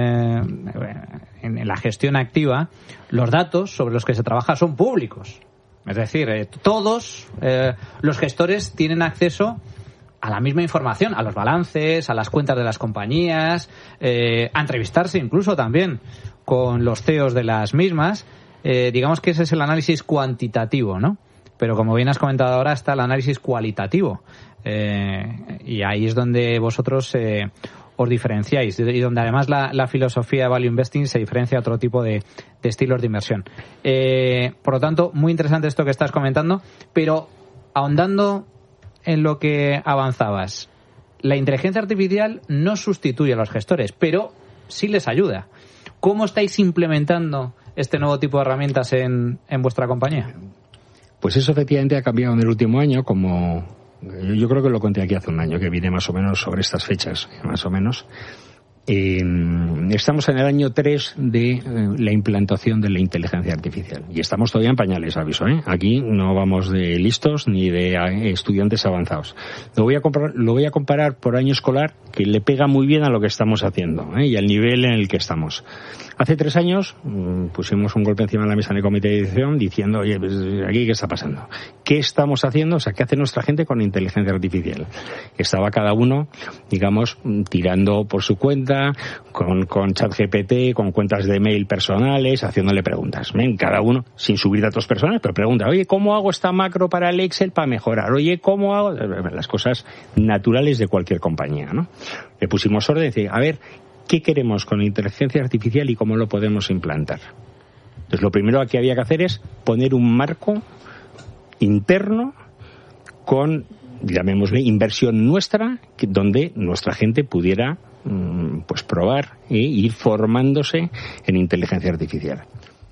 en la gestión activa, los datos sobre los que se trabaja son públicos. Es decir, todos los gestores tienen acceso a la misma información, a los balances, a las cuentas de las compañías, a entrevistarse incluso también con los CEOs de las mismas. Digamos que ese es el análisis cuantitativo, ¿no? Pero como bien has comentado ahora, está el análisis cualitativo. Y ahí es donde vosotros os diferenciáis y donde además la filosofía de Value Investing se diferencia a otro tipo de estilos de inversión. Por lo tanto, muy interesante esto que estás comentando, pero ahondando en lo que avanzabas, la inteligencia artificial no sustituye a los gestores, pero sí les ayuda. ¿Cómo estáis implementando este nuevo tipo de herramientas en vuestra compañía? Pues eso efectivamente ha cambiado en el último año, como yo creo que lo conté aquí hace un año, que vine más o menos sobre estas fechas, más o menos. Estamos en el año 3 de la implantación de la inteligencia artificial y estamos todavía en pañales, aviso, Aquí no vamos de listos ni de estudiantes avanzados. Lo voy a comparar por año escolar, que le pega muy bien a lo que estamos haciendo y al nivel en el que estamos. Hace 3 años pusimos un golpe encima de la mesa en el comité de dirección diciendo, oye, pues aquí ¿qué está pasando? ¿Qué estamos haciendo? O sea, ¿qué hace nuestra gente con inteligencia artificial? Estaba cada uno, digamos, tirando por su cuenta, con ChatGPT, con cuentas de mail personales, haciéndole preguntas. Cada uno, sin subir datos personales, pero pregunta, oye, ¿cómo hago esta macro para el Excel para mejorar? Oye, ¿cómo hago? Las cosas naturales de cualquier compañía, ¿no? Le pusimos orden y decir, a ver, ¿qué queremos con inteligencia artificial y cómo lo podemos implantar? Entonces, lo primero que había que hacer es poner un marco interno con, llamémosle, inversión nuestra, donde nuestra gente pudiera pues probar e ir formándose en inteligencia artificial.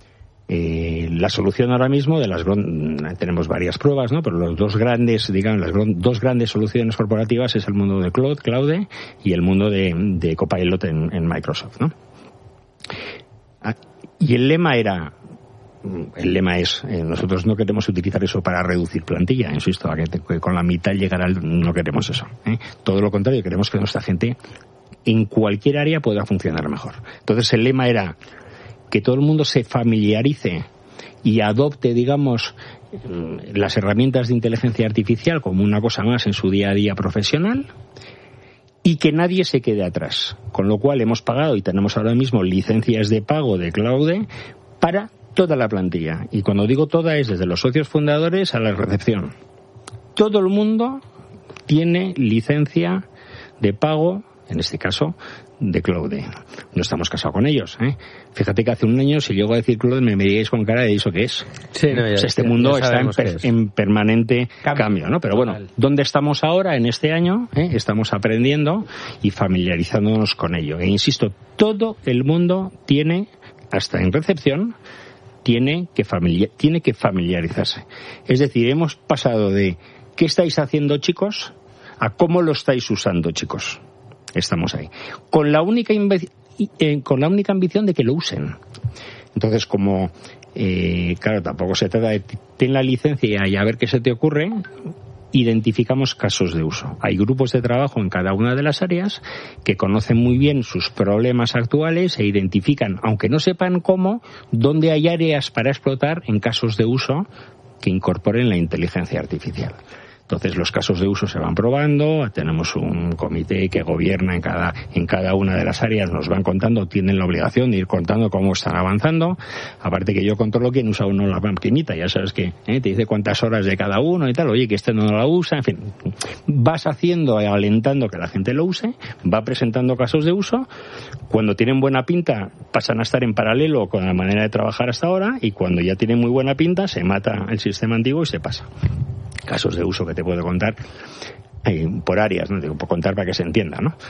La solución ahora mismo tenemos varias pruebas, ¿no? Pero los dos grandes, digamos, las dos grandes soluciones corporativas es el mundo de Cloud y el mundo de Copilot en Microsoft, ¿no? Y el lema es, nosotros no queremos utilizar eso para reducir plantilla, insisto, a que con la mitad llegar no queremos eso, Todo lo contrario, queremos que nuestra gente en cualquier área pueda funcionar mejor. Entonces el lema era que todo el mundo se familiarice y adopte, digamos, las herramientas de inteligencia artificial como una cosa más en su día a día profesional y que nadie se quede atrás. Con lo cual hemos pagado y tenemos ahora mismo licencias de pago de Cloud para toda la plantilla. Y cuando digo toda es desde los socios fundadores a la recepción. Todo el mundo tiene licencia de pago, en este caso, de Cloud. No estamos casados con ellos, Fíjate que hace un año, si llego a decir Cloud, me miréis con cara de eso que es. Sí, no, este mundo está en permanente cambio, ¿no? Pero bueno, ¿dónde estamos ahora en este año? Estamos aprendiendo y familiarizándonos con ello. E insisto, todo el mundo tiene, hasta en recepción, tiene que familiarizarse. Es decir, hemos pasado de ¿qué estáis haciendo, chicos?, a ¿cómo lo estáis usando, chicos? estamos ahí. Con la única ambición de que lo usen. Entonces, como, claro, tampoco se trata de ten la licencia y a ver qué se te ocurre, identificamos casos de uso. Hay grupos de trabajo en cada una de las áreas que conocen muy bien sus problemas actuales e identifican, aunque no sepan cómo, dónde hay áreas para explotar en casos de uso que incorporen la inteligencia artificial. Entonces los casos de uso se van probando, tenemos un comité que gobierna en cada una de las áreas, nos van contando, tienen la obligación de ir contando cómo están avanzando, aparte que yo controlo quién usa uno la maquinita, ya sabes que te dice cuántas horas de cada uno y tal, oye que este no la usa, en fin, vas haciendo, alentando que la gente lo use, va presentando casos de uso, cuando tienen buena pinta pasan a estar en paralelo con la manera de trabajar hasta ahora y cuando ya tienen muy buena pinta se mata el sistema antiguo y se pasa. Casos de uso que te puedo contar por áreas, ¿no? Te puedo contar para que se entienda, ¿no?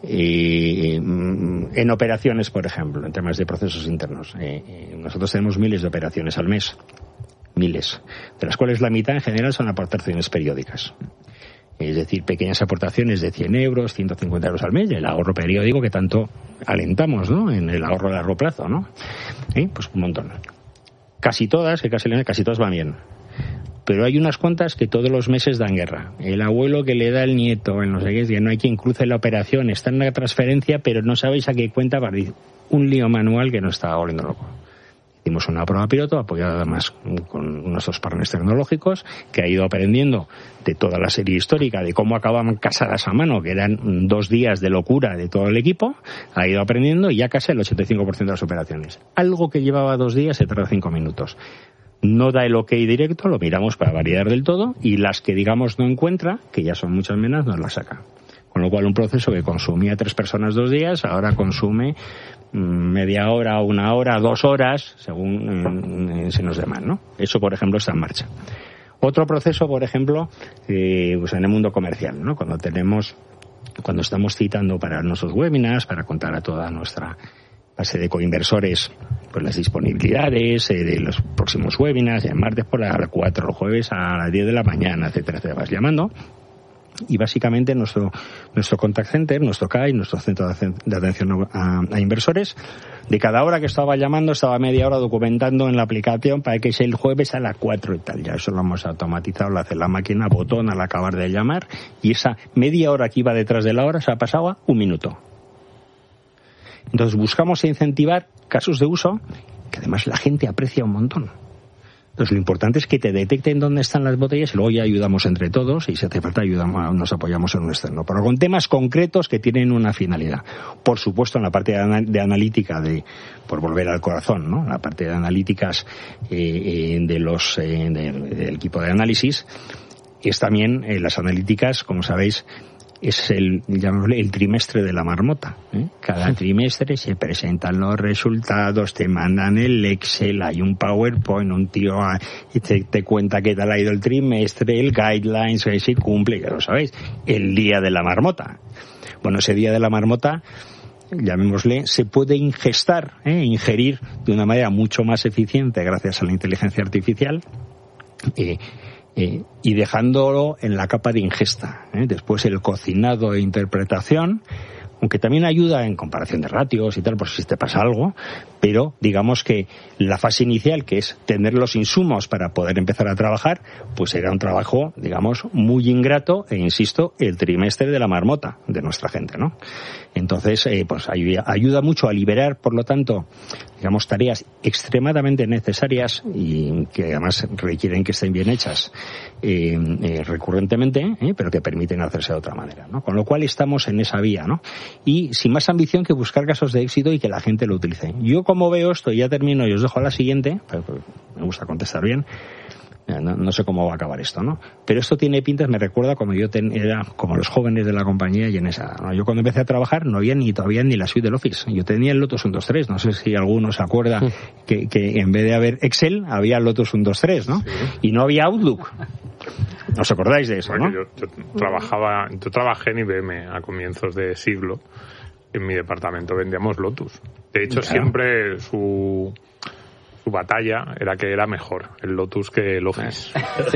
En operaciones, por ejemplo, en temas de procesos internos. Nosotros tenemos miles de operaciones al mes. Miles. De las cuales la mitad en general son aportaciones periódicas. Es decir, pequeñas aportaciones de 100 euros, 150 euros al mes, el ahorro periódico que tanto alentamos, ¿no? En el ahorro a largo plazo, ¿no? Pues un montón. Casi todas van bien. Pero hay unas cuantas que todos los meses dan guerra. El abuelo que le da el nieto, el no sé qué, que no hay quien cruce la operación, está en la transferencia, pero no sabéis a qué cuenta va. Un lío manual que nos está volviendo loco. Hicimos una prueba piloto, apoyada además con nuestros partners tecnológicos, que ha ido aprendiendo de toda la serie histórica, de cómo acababan casadas a mano, que eran 2 días de locura de todo el equipo, ha ido aprendiendo y ya casi el 85% de las operaciones. Algo que llevaba 2 días se tarda 5 minutos. No da el ok directo, lo miramos para validar del todo y las que digamos no encuentra, que ya son muchas menos, nos las saca. Con lo cual un proceso que consumía 3 personas 2 días, ahora consume media hora, 1 hora, 2 horas, según se nos demanda, ¿no? Eso, por ejemplo, está en marcha. Otro proceso, por ejemplo, pues en el mundo comercial, ¿no? Cuando estamos citando para nuestros webinars, para contar a toda nuestra base de coinversores pues las disponibilidades de los próximos webinars, el martes por las 4, el jueves a las 10 de la mañana, etcétera, te vas llamando. Y básicamente nuestro contact center, nuestro CAI, nuestro centro de atención a inversores, de cada hora que estaba llamando, estaba media hora documentando en la aplicación para que sea el jueves a las 4 y tal. Ya eso lo hemos automatizado, lo hace la máquina, botón al acabar de llamar, y esa media hora que iba detrás de la hora se ha pasado a 1 minuto. Entonces buscamos incentivar casos de uso que además la gente aprecia un montón. Entonces lo importante es que te detecten dónde están las botellas y luego ya ayudamos entre todos y si hace falta nos apoyamos en un externo. Pero con temas concretos que tienen una finalidad. Por supuesto en la parte de analítica, por volver al corazón, ¿no? La parte de analíticas del equipo de análisis es también las analíticas, como sabéis, es el trimestre de la marmota. Cada trimestre se presentan los resultados, te mandan el Excel, hay un PowerPoint, un tío te cuenta qué tal ha ido el trimestre, el guidelines, si cumple, ya lo sabéis, el día de la marmota. Bueno, ese día de la marmota, llamémosle, se puede ingerir de una manera mucho más eficiente gracias a la inteligencia artificial, y dejándolo en la capa de ingesta. Después el cocinado e interpretación, aunque también ayuda en comparación de ratios y tal, por si te pasa algo, pero digamos que la fase inicial, que es tener los insumos para poder empezar a trabajar, pues era un trabajo, digamos, muy ingrato, e insisto, el trimestre de la marmota de nuestra gente, ¿no? Entonces, pues ayuda mucho a liberar, por lo tanto, digamos, tareas extremadamente necesarias y que además requieren que estén bien hechas recurrentemente, pero que permiten hacerse de otra manera, ¿no? Con lo cual estamos en esa vía, ¿no? Y sin más ambición que buscar casos de éxito y que la gente lo utilice. Yo, como veo esto, y ya termino y os dejo a la siguiente, me gusta contestar bien. No sé cómo va a acabar esto, ¿no? Pero esto tiene pintas, me recuerda como yo era como los jóvenes de la compañía y en esa, ¿no? Yo cuando empecé a trabajar no había todavía ni la suite del Office. Yo tenía el Lotus 1.2.3, no sé si alguno se acuerda que en vez de haber Excel había el Lotus 1.2.3, ¿no? Sí. Y no había Outlook. ¿Os acordáis de eso, no? Yo trabajé en IBM a comienzos de siglo. En mi departamento vendíamos Lotus. De hecho, siempre su su batalla era que era mejor el Lotus que el Office. Sí.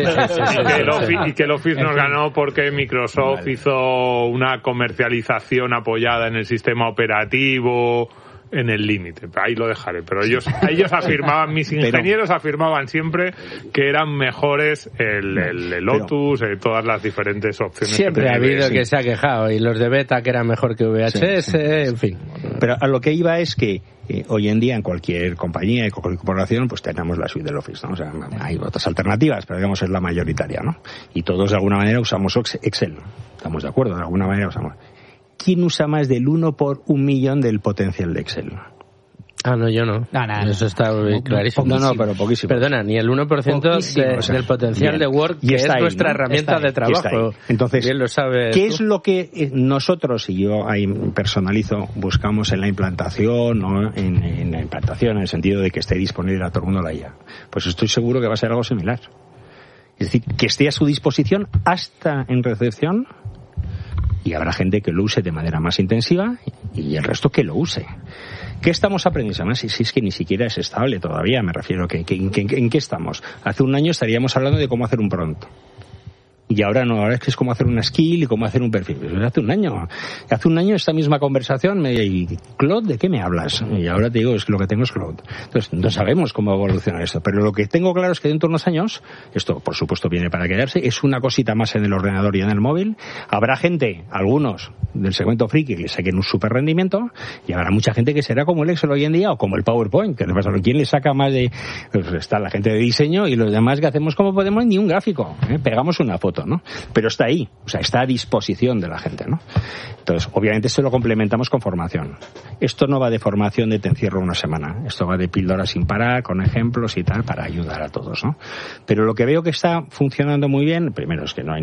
Y que el Office nos ganó porque Microsoft hizo una comercialización apoyada en el sistema operativo, en el límite. Ahí lo dejaré. Pero ellos afirmaban, mis ingenieros afirmaban siempre que eran mejores el Lotus, todas las diferentes opciones. Siempre ha habido que se ha quejado, y los de Beta que eran mejor que VHS, en fin. Pero a lo que iba es que hoy en día en cualquier compañía, en cualquier corporación, pues tenemos la suite del Office, ¿no? O sea, hay otras alternativas, pero digamos es la mayoritaria, ¿no? Y todos de alguna manera usamos Excel. ¿Estamos de acuerdo? De alguna manera usamos. ¿Quién usa más del 1 por 1.000.000 del potencial de Excel? No, yo no. Eso está clarísimo. No, pero poquísimo. Perdona, ni el 1% del potencial de Word, que es nuestra herramienta de trabajo. Entonces, bien lo sabe ¿qué tú? es lo que nosotros, y yo ahí personalizo, buscamos en la implantación, ¿no? en la implantación, en el sentido de que esté disponible a todo el mundo la IA? Pues estoy seguro que va a ser algo similar. Es decir, que esté a su disposición hasta en recepción, y habrá gente que lo use de manera más intensiva y el resto que lo use. ¿Qué estamos aprendiendo? Además, si es que ni siquiera es estable todavía, me refiero. ¿En qué estamos? Hace un año estaríamos hablando de cómo hacer un prompt. Y ahora no, ahora es que es cómo hacer una skill y cómo hacer un perfil. Pero hace un año esta misma conversación me y Claude, ¿de qué me hablas? Y ahora te digo, es que lo que tengo es Claude. Entonces, no sabemos cómo evolucionar esto, pero lo que tengo claro es que dentro de unos años, esto por supuesto viene para quedarse, es una cosita más en el ordenador y en el móvil. Habrá gente, algunos del segmento friki, que le saquen un super rendimiento, y habrá mucha gente que será como el Excel hoy en día o como el PowerPoint, que le pasa, ¿quién le saca más de? Pues está la gente de diseño y los demás que hacemos como podemos, ni un gráfico, pegamos una foto, ¿no? Pero está ahí, o sea, está a disposición de la gente, ¿no? Entonces, obviamente esto lo complementamos con formación. Esto no va de formación de te encierro una semana, esto va de píldoras sin parar, con ejemplos y tal, para ayudar a todos, ¿no? Pero lo que veo que está funcionando muy bien, primero es que no hay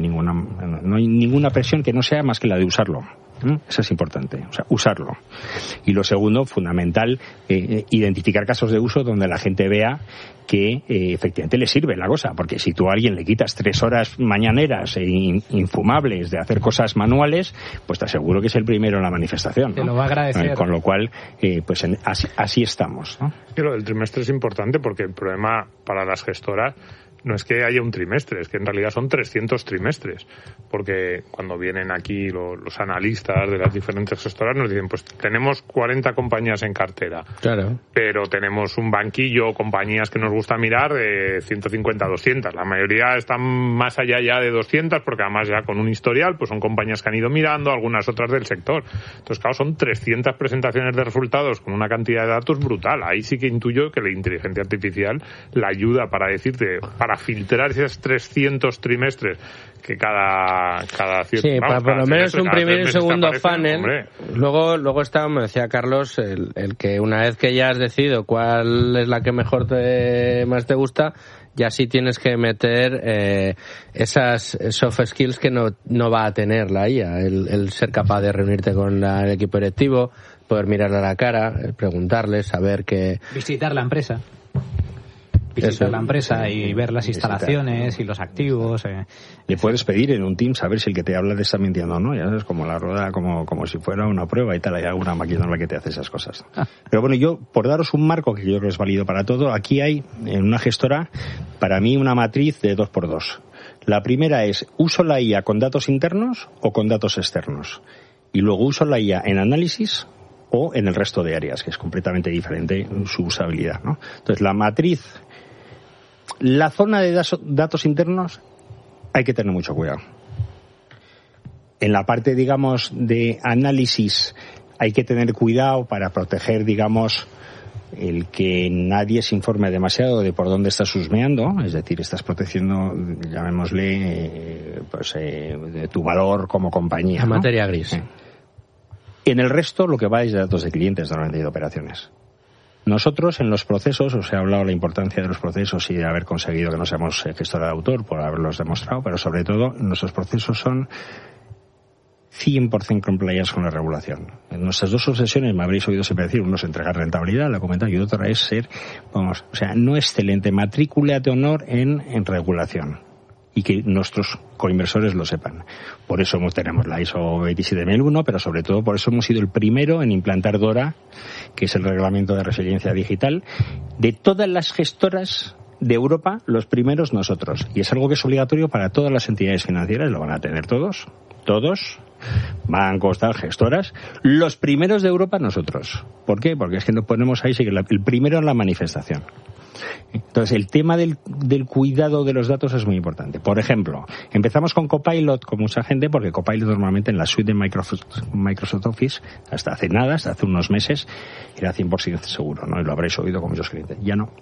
ninguna presión que no sea más que la de usarlo. Eso es importante, o sea, usarlo. Y lo segundo, fundamental, identificar casos de uso donde la gente vea que efectivamente le sirve la cosa, porque si tú a alguien le quitas 3 horas mañaneras infumables de hacer cosas manuales, pues te aseguro que es el primero en la manifestación, ¿no? Te lo va a agradecer. Con lo cual, pues así estamos, ¿no? Y lo del trimestre es importante porque el problema para las gestoras no es que haya un trimestre, es que en realidad son 300 trimestres, porque cuando vienen aquí los analistas de las diferentes gestoras nos dicen, pues tenemos 40 compañías en cartera, claro, pero tenemos un banquillo, compañías que nos gusta mirar de 150 a 200, la mayoría están más allá ya de 200, porque además ya con un historial, pues son compañías que han ido mirando, algunas otras del sector. Entonces, claro, son 300 presentaciones de resultados con una cantidad de datos brutal. Ahí sí que intuyo que la inteligencia artificial la ayuda para decirte, para filtrar esos 300 trimestres que cada cierto, sí, para por lo menos un primer y un segundo funnel. Hombre. Luego está, como decía Carlos, el que una vez que ya has decidido cuál es la que mejor más te gusta, ya sí tienes que meter esas soft skills que no va a tener la IA, el ser capaz de reunirte con el equipo directivo, poder mirarle a la cara, preguntarle, saber que... Visitar la empresa. Visitar la empresa y ver las instalaciones y los activos. Le puedes pedir en un Teams a ver si el que te habla te está mintiendo o no. Ya sabes, como la rueda, como si fuera una prueba y tal. Hay alguna máquina en la que te hace esas cosas. Pero bueno, yo, por daros un marco que yo creo que es válido para todo, aquí hay, en una gestora, para mí una matriz de 2x2. La primera es, ¿uso la IA con datos internos o con datos externos? Y luego uso la IA en análisis o en el resto de áreas, que es completamente diferente su usabilidad, ¿no? Entonces, la matriz... La zona de datos internos hay que tener mucho cuidado. En la parte, digamos, de análisis hay que tener cuidado para proteger, digamos, el que nadie se informe demasiado de por dónde estás husmeando, es decir, estás protegiendo, llamémosle, de tu valor como compañía, la ¿no? materia gris. En el resto lo que va es de datos de clientes normalmente y de operaciones. Nosotros en los procesos, os he hablado de la importancia de los procesos y de haber conseguido que no seamos gestora de autor por haberlos demostrado, pero sobre todo nuestros procesos son 100% compliance con la regulación. En nuestras dos obsesiones me habréis oído siempre decir, uno es entregar rentabilidad, la he comentado, y otra es ser, no excelente, matrícula de honor en regulación. y que nuestros coinversores lo sepan. Por eso tenemos la ISO 27001, pero sobre todo por eso hemos sido el primero en implantar DORA, que es el reglamento de resiliencia digital, de todas las gestoras de Europa, los primeros nosotros. Y es algo que es obligatorio para todas las entidades financieras, lo van a tener todos, bancos, gestoras, los primeros de Europa nosotros. ¿Por qué? Porque es que nos ponemos ahí, sí, el primero en la manifestación. Entonces, el tema del cuidado de los datos es muy importante. Por ejemplo, empezamos con Copilot con mucha gente, porque Copilot normalmente en la suite de Microsoft Office, hasta hace unos meses, era 100% seguro, ¿no? Y lo habréis oído con muchos clientes. Ya no.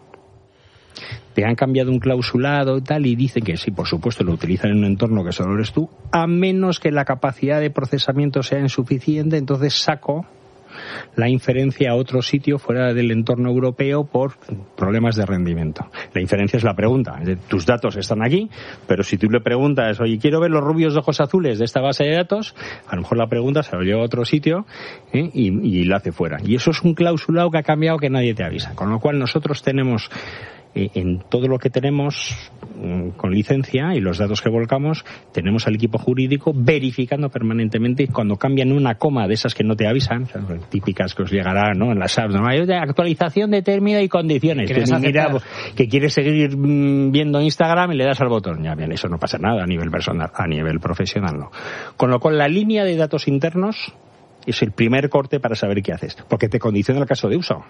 Te han cambiado un clausulado y tal, y dicen que sí, por supuesto, lo utilizan en un entorno que solo eres tú, a menos que la capacidad de procesamiento sea insuficiente, entonces saco la inferencia a otro sitio fuera del entorno europeo por problemas de rendimiento. La inferencia es la pregunta. Tus datos están aquí, pero si tú le preguntas, oye, quiero ver los rubios de ojos azules de esta base de datos, a lo mejor la pregunta se lo lleva a otro sitio y la hace fuera. Y eso es un clausulado que ha cambiado que nadie te avisa. Con lo cual nosotros tenemos en todo lo que tenemos con licencia y los datos que volcamos, tenemos al equipo jurídico verificando permanentemente cuando cambian una coma de esas que no te avisan, o sea, típicas que os llegará, ¿no?, en las apps, ¿no?, hay actualización de término y condiciones. Mira, que quieres seguir viendo Instagram y le das al botón. Ya bien, eso no pasa nada a nivel personal, a nivel profesional no. Con lo cual, la línea de datos internos es el primer corte para saber qué haces, porque te condiciona el caso de uso.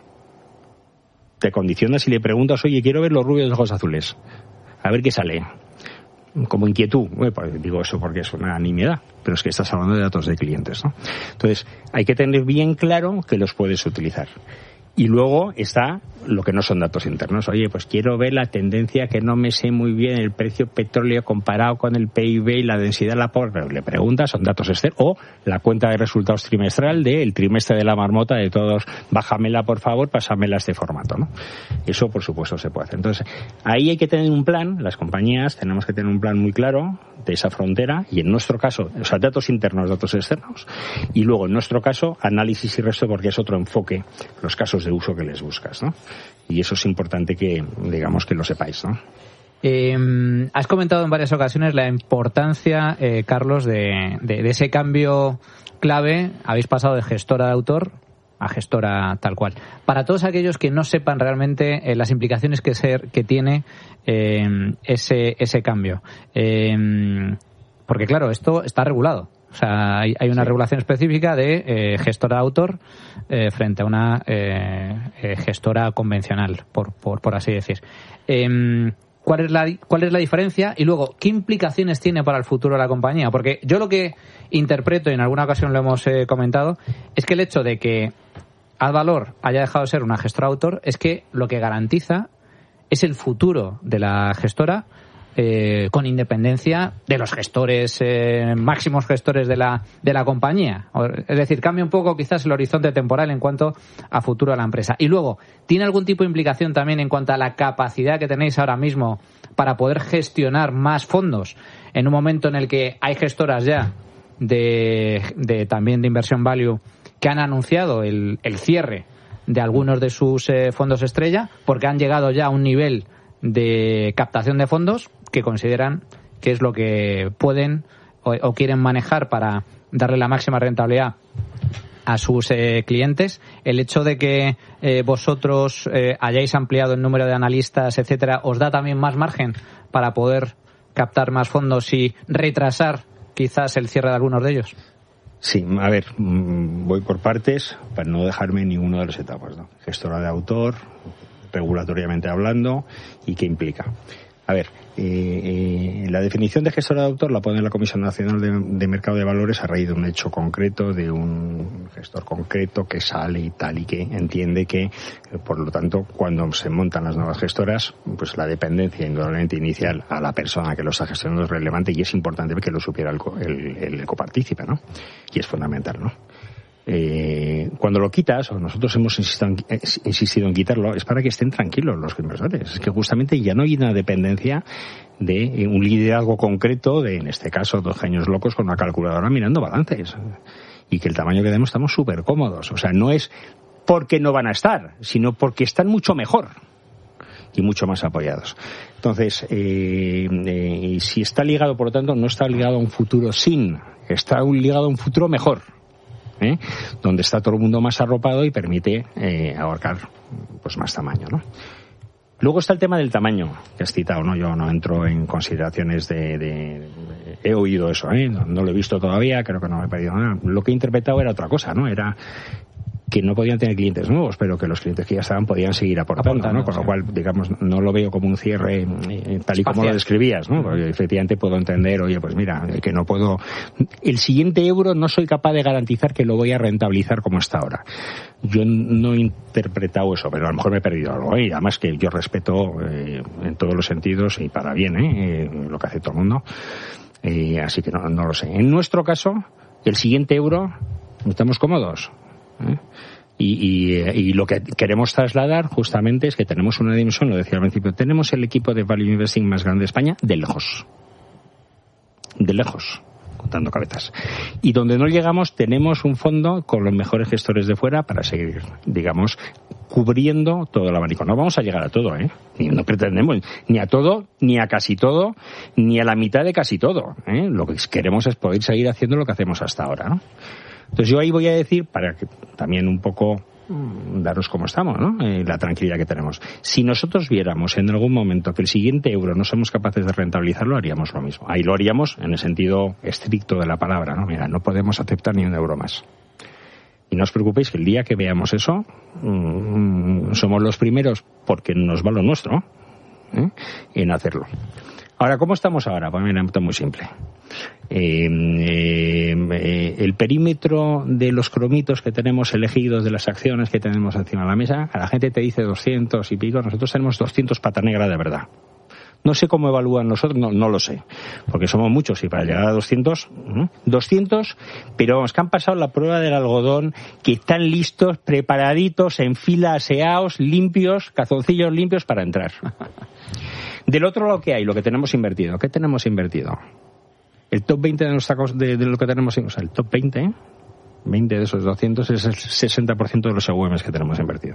Te condiciona si le preguntas, oye, quiero ver los rubios de ojos azules, a ver qué sale, como inquietud. Pues digo eso porque es una nimiedad, pero es que estás hablando de datos de clientes, ¿no? Entonces, hay que tener bien claro que los puedes utilizar. Y luego está lo que no son datos internos. Oye, pues quiero ver la tendencia, que no me sé muy bien el precio petróleo comparado con el PIB y la densidad de la población. Pero le preguntas, son datos externos. O la cuenta de resultados trimestral del trimestre de la marmota de todos. Bájamela, por favor, pásamela a este formato, ¿no? Eso, por supuesto, se puede hacer. Entonces, ahí hay que tener un plan. Las compañías tenemos que tener un plan muy claro de esa frontera. Y en nuestro caso, o sea, datos internos, datos externos. Y luego, en nuestro caso, análisis y resto, porque es otro enfoque, los casos de uso que les buscas, ¿no? Y eso es importante que, digamos, que lo sepáis, ¿no? Has comentado en varias ocasiones la importancia, Carlos, de ese cambio clave. Habéis pasado de gestora de autor a gestora tal cual. Para todos aquellos que no sepan realmente las implicaciones que tiene ese cambio. Porque, claro, esto está regulado. O sea, hay una regulación específica de gestora de autor frente a una gestora convencional, por así decir. ¿Cuál es la diferencia? Y luego, ¿qué implicaciones tiene para el futuro de la compañía? Porque yo lo que interpreto, y en alguna ocasión lo hemos comentado, es que el hecho de que Advalor haya dejado de ser una gestora de autor es que lo que garantiza es el futuro de la gestora, con independencia de los gestores, máximos gestores de la compañía. Es decir, cambia un poco quizás el horizonte temporal en cuanto a futuro de la empresa. Y luego, ¿tiene algún tipo de implicación también en cuanto a la capacidad que tenéis ahora mismo para poder gestionar más fondos en un momento en el que hay gestoras ya también de inversión value que han anunciado el cierre de algunos de sus fondos estrella porque han llegado ya a un nivel de captación de fondos que consideran que es lo que pueden o quieren manejar para darle la máxima rentabilidad a sus clientes? El hecho de que vosotros hayáis ampliado el número de analistas, etcétera, ¿os da también más margen para poder captar más fondos y retrasar quizás el cierre de algunos de ellos? Sí, a ver, voy por partes para no dejarme ninguna de las etapas, ¿no? Gestora de autor, regulatoriamente hablando, y qué implica. A ver, la definición de gestora de autor la pone la Comisión Nacional de Mercado de Valores a raíz de un hecho concreto, de un gestor concreto que sale y tal, y que entiende que, por lo tanto, cuando se montan las nuevas gestoras, pues la dependencia indudablemente inicial a la persona que lo está gestionando es relevante, y es importante que lo supiera el copartícipe, ¿no? Y es fundamental, ¿no? Cuando lo quitas, o nosotros hemos insistido en quitarlo, es para que estén tranquilos los inversores. Es que justamente ya no hay una dependencia de un liderazgo concreto de, en este caso, 2 genios locos con una calculadora mirando balances. Y que el tamaño que demos estamos súper cómodos. O sea, no es porque no van a estar, sino porque están mucho mejor. y mucho más apoyados. Entonces, si está ligado, por lo tanto, no está ligado a un futuro sin, está ligado a un futuro mejor, donde está todo el mundo más arropado y permite abarcar pues más tamaño, ¿no? Luego está el tema del tamaño que has citado, ¿no? Yo no entro en consideraciones he oído eso, no lo he visto todavía, creo que no me he perdido nada. Lo que he interpretado era otra cosa, ¿no? Era que no podían tener clientes nuevos, pero que los clientes que ya estaban podían seguir aportando, ¿no? Con lo cual, digamos, no lo veo como un cierre tal y como lo describías, ¿no? Porque efectivamente puedo entender, oye, pues mira, que no puedo... El siguiente euro no soy capaz de garantizar que lo voy a rentabilizar como está ahora. Yo no he interpretado eso, pero a lo mejor me he perdido algo, y además que yo respeto en todos los sentidos y para bien, lo que hace todo el mundo. Así que no lo sé. En nuestro caso, el siguiente euro, estamos cómodos. Y lo que queremos trasladar justamente es que tenemos una dimensión, lo decía al principio, tenemos el equipo de Value Investing más grande de España de lejos, contando cabezas, y donde no llegamos tenemos un fondo con los mejores gestores de fuera para seguir, digamos, cubriendo todo el abanico. No vamos a llegar a todo, no pretendemos ni a todo, ni a casi todo, ni a la mitad de casi todo, Lo que queremos es poder seguir haciendo lo que hacemos hasta ahora, ¿no? Entonces yo ahí voy a decir, para que también un poco daros cómo estamos, ¿no? La tranquilidad que tenemos. Si nosotros viéramos en algún momento que el siguiente euro no somos capaces de rentabilizarlo, haríamos lo mismo. Ahí lo haríamos en el sentido estricto de la palabra, ¿no? Mira, no podemos aceptar ni un euro más. Y no os preocupéis que el día que veamos eso, somos los primeros, porque nos va lo nuestro, en hacerlo. Ahora, ¿cómo estamos ahora? Pues mira, esto es muy simple. El perímetro de los cromitos que tenemos elegidos, de las acciones que tenemos encima de la mesa, a la gente te dice 200 y pico, nosotros tenemos 200 pata negra de verdad. No sé cómo evalúan nosotros, no lo sé, porque somos muchos y para llegar a 200, pero vamos, que han pasado la prueba del algodón, que están listos, preparaditos, en fila, aseados, limpios, calzoncillos limpios para entrar. Del otro lado que hay, lo que tenemos invertido. ¿Qué tenemos invertido? El top 20 de lo que tenemos, o sea, el top 20 de esos 200 es el 60% de los EUMs que tenemos invertido.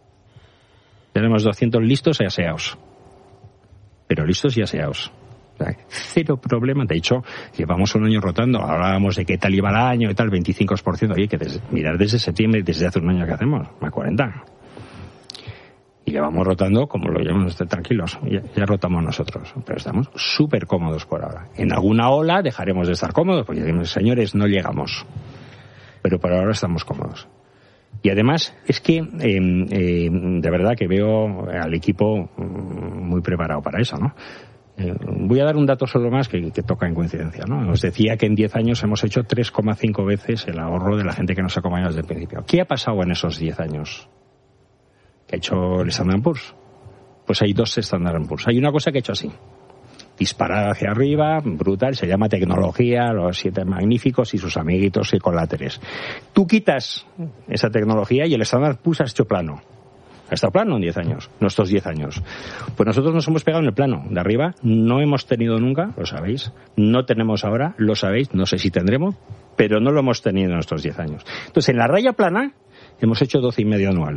Tenemos 200 listos y aseados. Pero listos y aseados. O sea, cero problema. De hecho, llevamos un año rotando. Hablábamos de qué tal iba el año y tal, 25%. Oye, que mirar desde septiembre, desde hace un año que hacemos, más 40%. Y le vamos rotando como lo llevamos, tranquilos. Ya rotamos nosotros. Pero estamos súper cómodos por ahora. En alguna ola dejaremos de estar cómodos, porque decimos, señores, no llegamos. Pero por ahora estamos cómodos. Y además, es que de verdad que veo al equipo muy preparado para eso, ¿no? Voy a dar un dato solo más que toca en coincidencia, ¿no? Os decía que en 10 años hemos hecho 3,5 veces el ahorro de la gente que nos acompaña desde el principio. ¿Qué ha pasado en esos 10 años? ¿Qué ha hecho el Standard & Poor's? Pues hay 2 Standard & Poor's. Hay una cosa que ha hecho así, disparada hacia arriba, brutal, se llama tecnología, los 7 magníficos y sus amiguitos y coláteres. Tú quitas esa tecnología y el Standard & Poor's ha hecho plano. Ha estado plano en 10 años, nuestros 10 años. Pues nosotros nos hemos pegado en el plano de arriba, no hemos tenido nunca, lo sabéis, no tenemos ahora, lo sabéis, no sé si tendremos, pero no lo hemos tenido en nuestros 10 años. Entonces, en la raya plana hemos hecho 12,5 anual.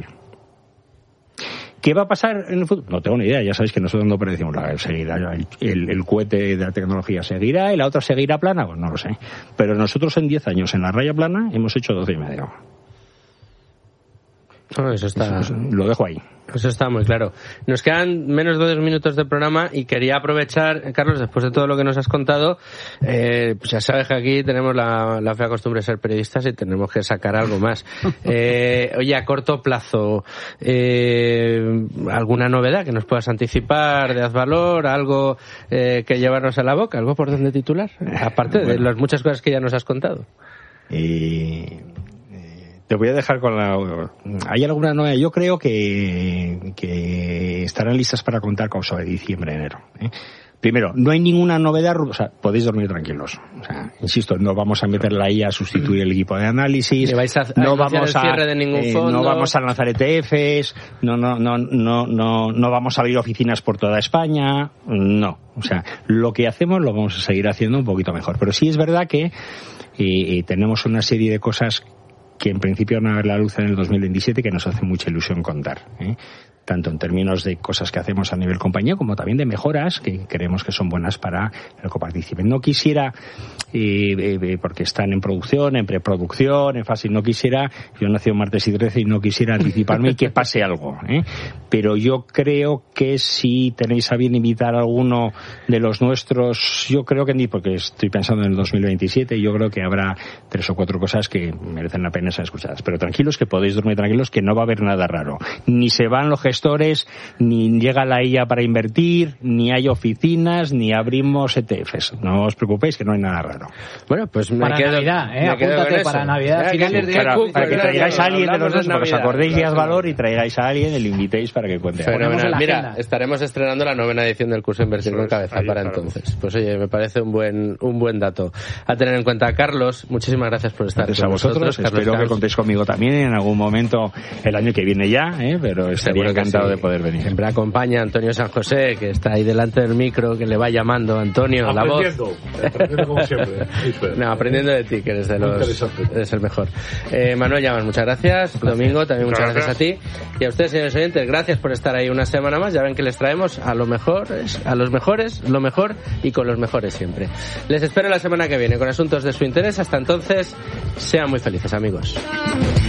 ¿Qué va a pasar en el futuro? No tengo ni idea, ya sabéis que nosotros no predecimos, el cohete de la tecnología seguirá y la otra seguirá plana, pues no lo sé. Pero nosotros en 10 años en la raya plana hemos hecho 12,5. Oh, eso está... Lo dejo ahí. Eso está muy claro. Nos quedan menos de 2 minutos de programa y quería aprovechar, Carlos, después de todo lo que nos has contado, pues ya sabes que aquí tenemos la fea costumbre de ser periodistas y tenemos que sacar algo más. Oye, a corto plazo, ¿alguna novedad que nos puedas anticipar de Azvalor? ¿Algo que llevarnos a la boca? ¿Algo por donde titular? Aparte de las muchas cosas que ya nos has contado. Te voy a dejar con ¿Hay alguna novedad? Yo creo que estarán listas para contar con sobre diciembre, enero. Primero, no hay ninguna novedad, o sea, podéis dormir tranquilos. O sea, insisto, no vamos a meter la IA a sustituir el equipo de análisis. No vamos a cierre de ningún fondo. No vamos a lanzar ETFs. No vamos a abrir oficinas por toda España. No. O sea, lo que hacemos lo vamos a seguir haciendo un poquito mejor. Pero sí es verdad que tenemos una serie de cosas que en principio van a ver la luz en el 2027 que nos hace mucha ilusión contar. tanto en términos de cosas que hacemos a nivel compañía como también de mejoras que creemos que son buenas para el que participen. No quisiera, porque están en producción, en preproducción, en fase, no quisiera, yo nací un martes y 13 y no quisiera anticiparme y que pase algo, pero yo creo que si tenéis a bien invitar a alguno de los nuestros, yo creo que ni, porque estoy pensando en el 2027, yo creo que habrá 3 o 4 cosas que merecen la pena ser escuchadas, pero tranquilos, que podéis dormir tranquilos, que no va a haber nada raro, ni se van los gestores, ni llega la IA para invertir, ni hay oficinas, ni abrimos ETFs, no os preocupéis que no hay nada raro. Bueno, pues me para quedo, Navidad, apúntate para Navidad, finales de para que traigáis a alguien de los dos, porque os acordéis de Valor y traigáis a alguien y le invitéis para que cuente. Fenomenal. Mira, estaremos estrenando la 9ª edición del curso Invertir con Cabeza para entonces. Pues oye, me parece un buen dato a tener en cuenta. Carlos, muchísimas gracias por estar con vosotros. Espero que contéis conmigo también en algún momento el año que viene ya, pero estaría encantado de poder venir. Siempre acompaña Antonio San José, que está ahí delante del micro, que le va llamando Antonio, la voz. Aprendiendo como siempre. No, aprendiendo de ti, que eres eres el mejor. Manuel Llamas, muchas gracias. Domingo, también muchas gracias a ti. Y a ustedes, señores oyentes, gracias por estar ahí una semana más. Ya ven que les traemos a los mejores, lo mejor y con los mejores siempre. Les espero la semana que viene con asuntos de su interés. Hasta entonces, sean muy felices, amigos.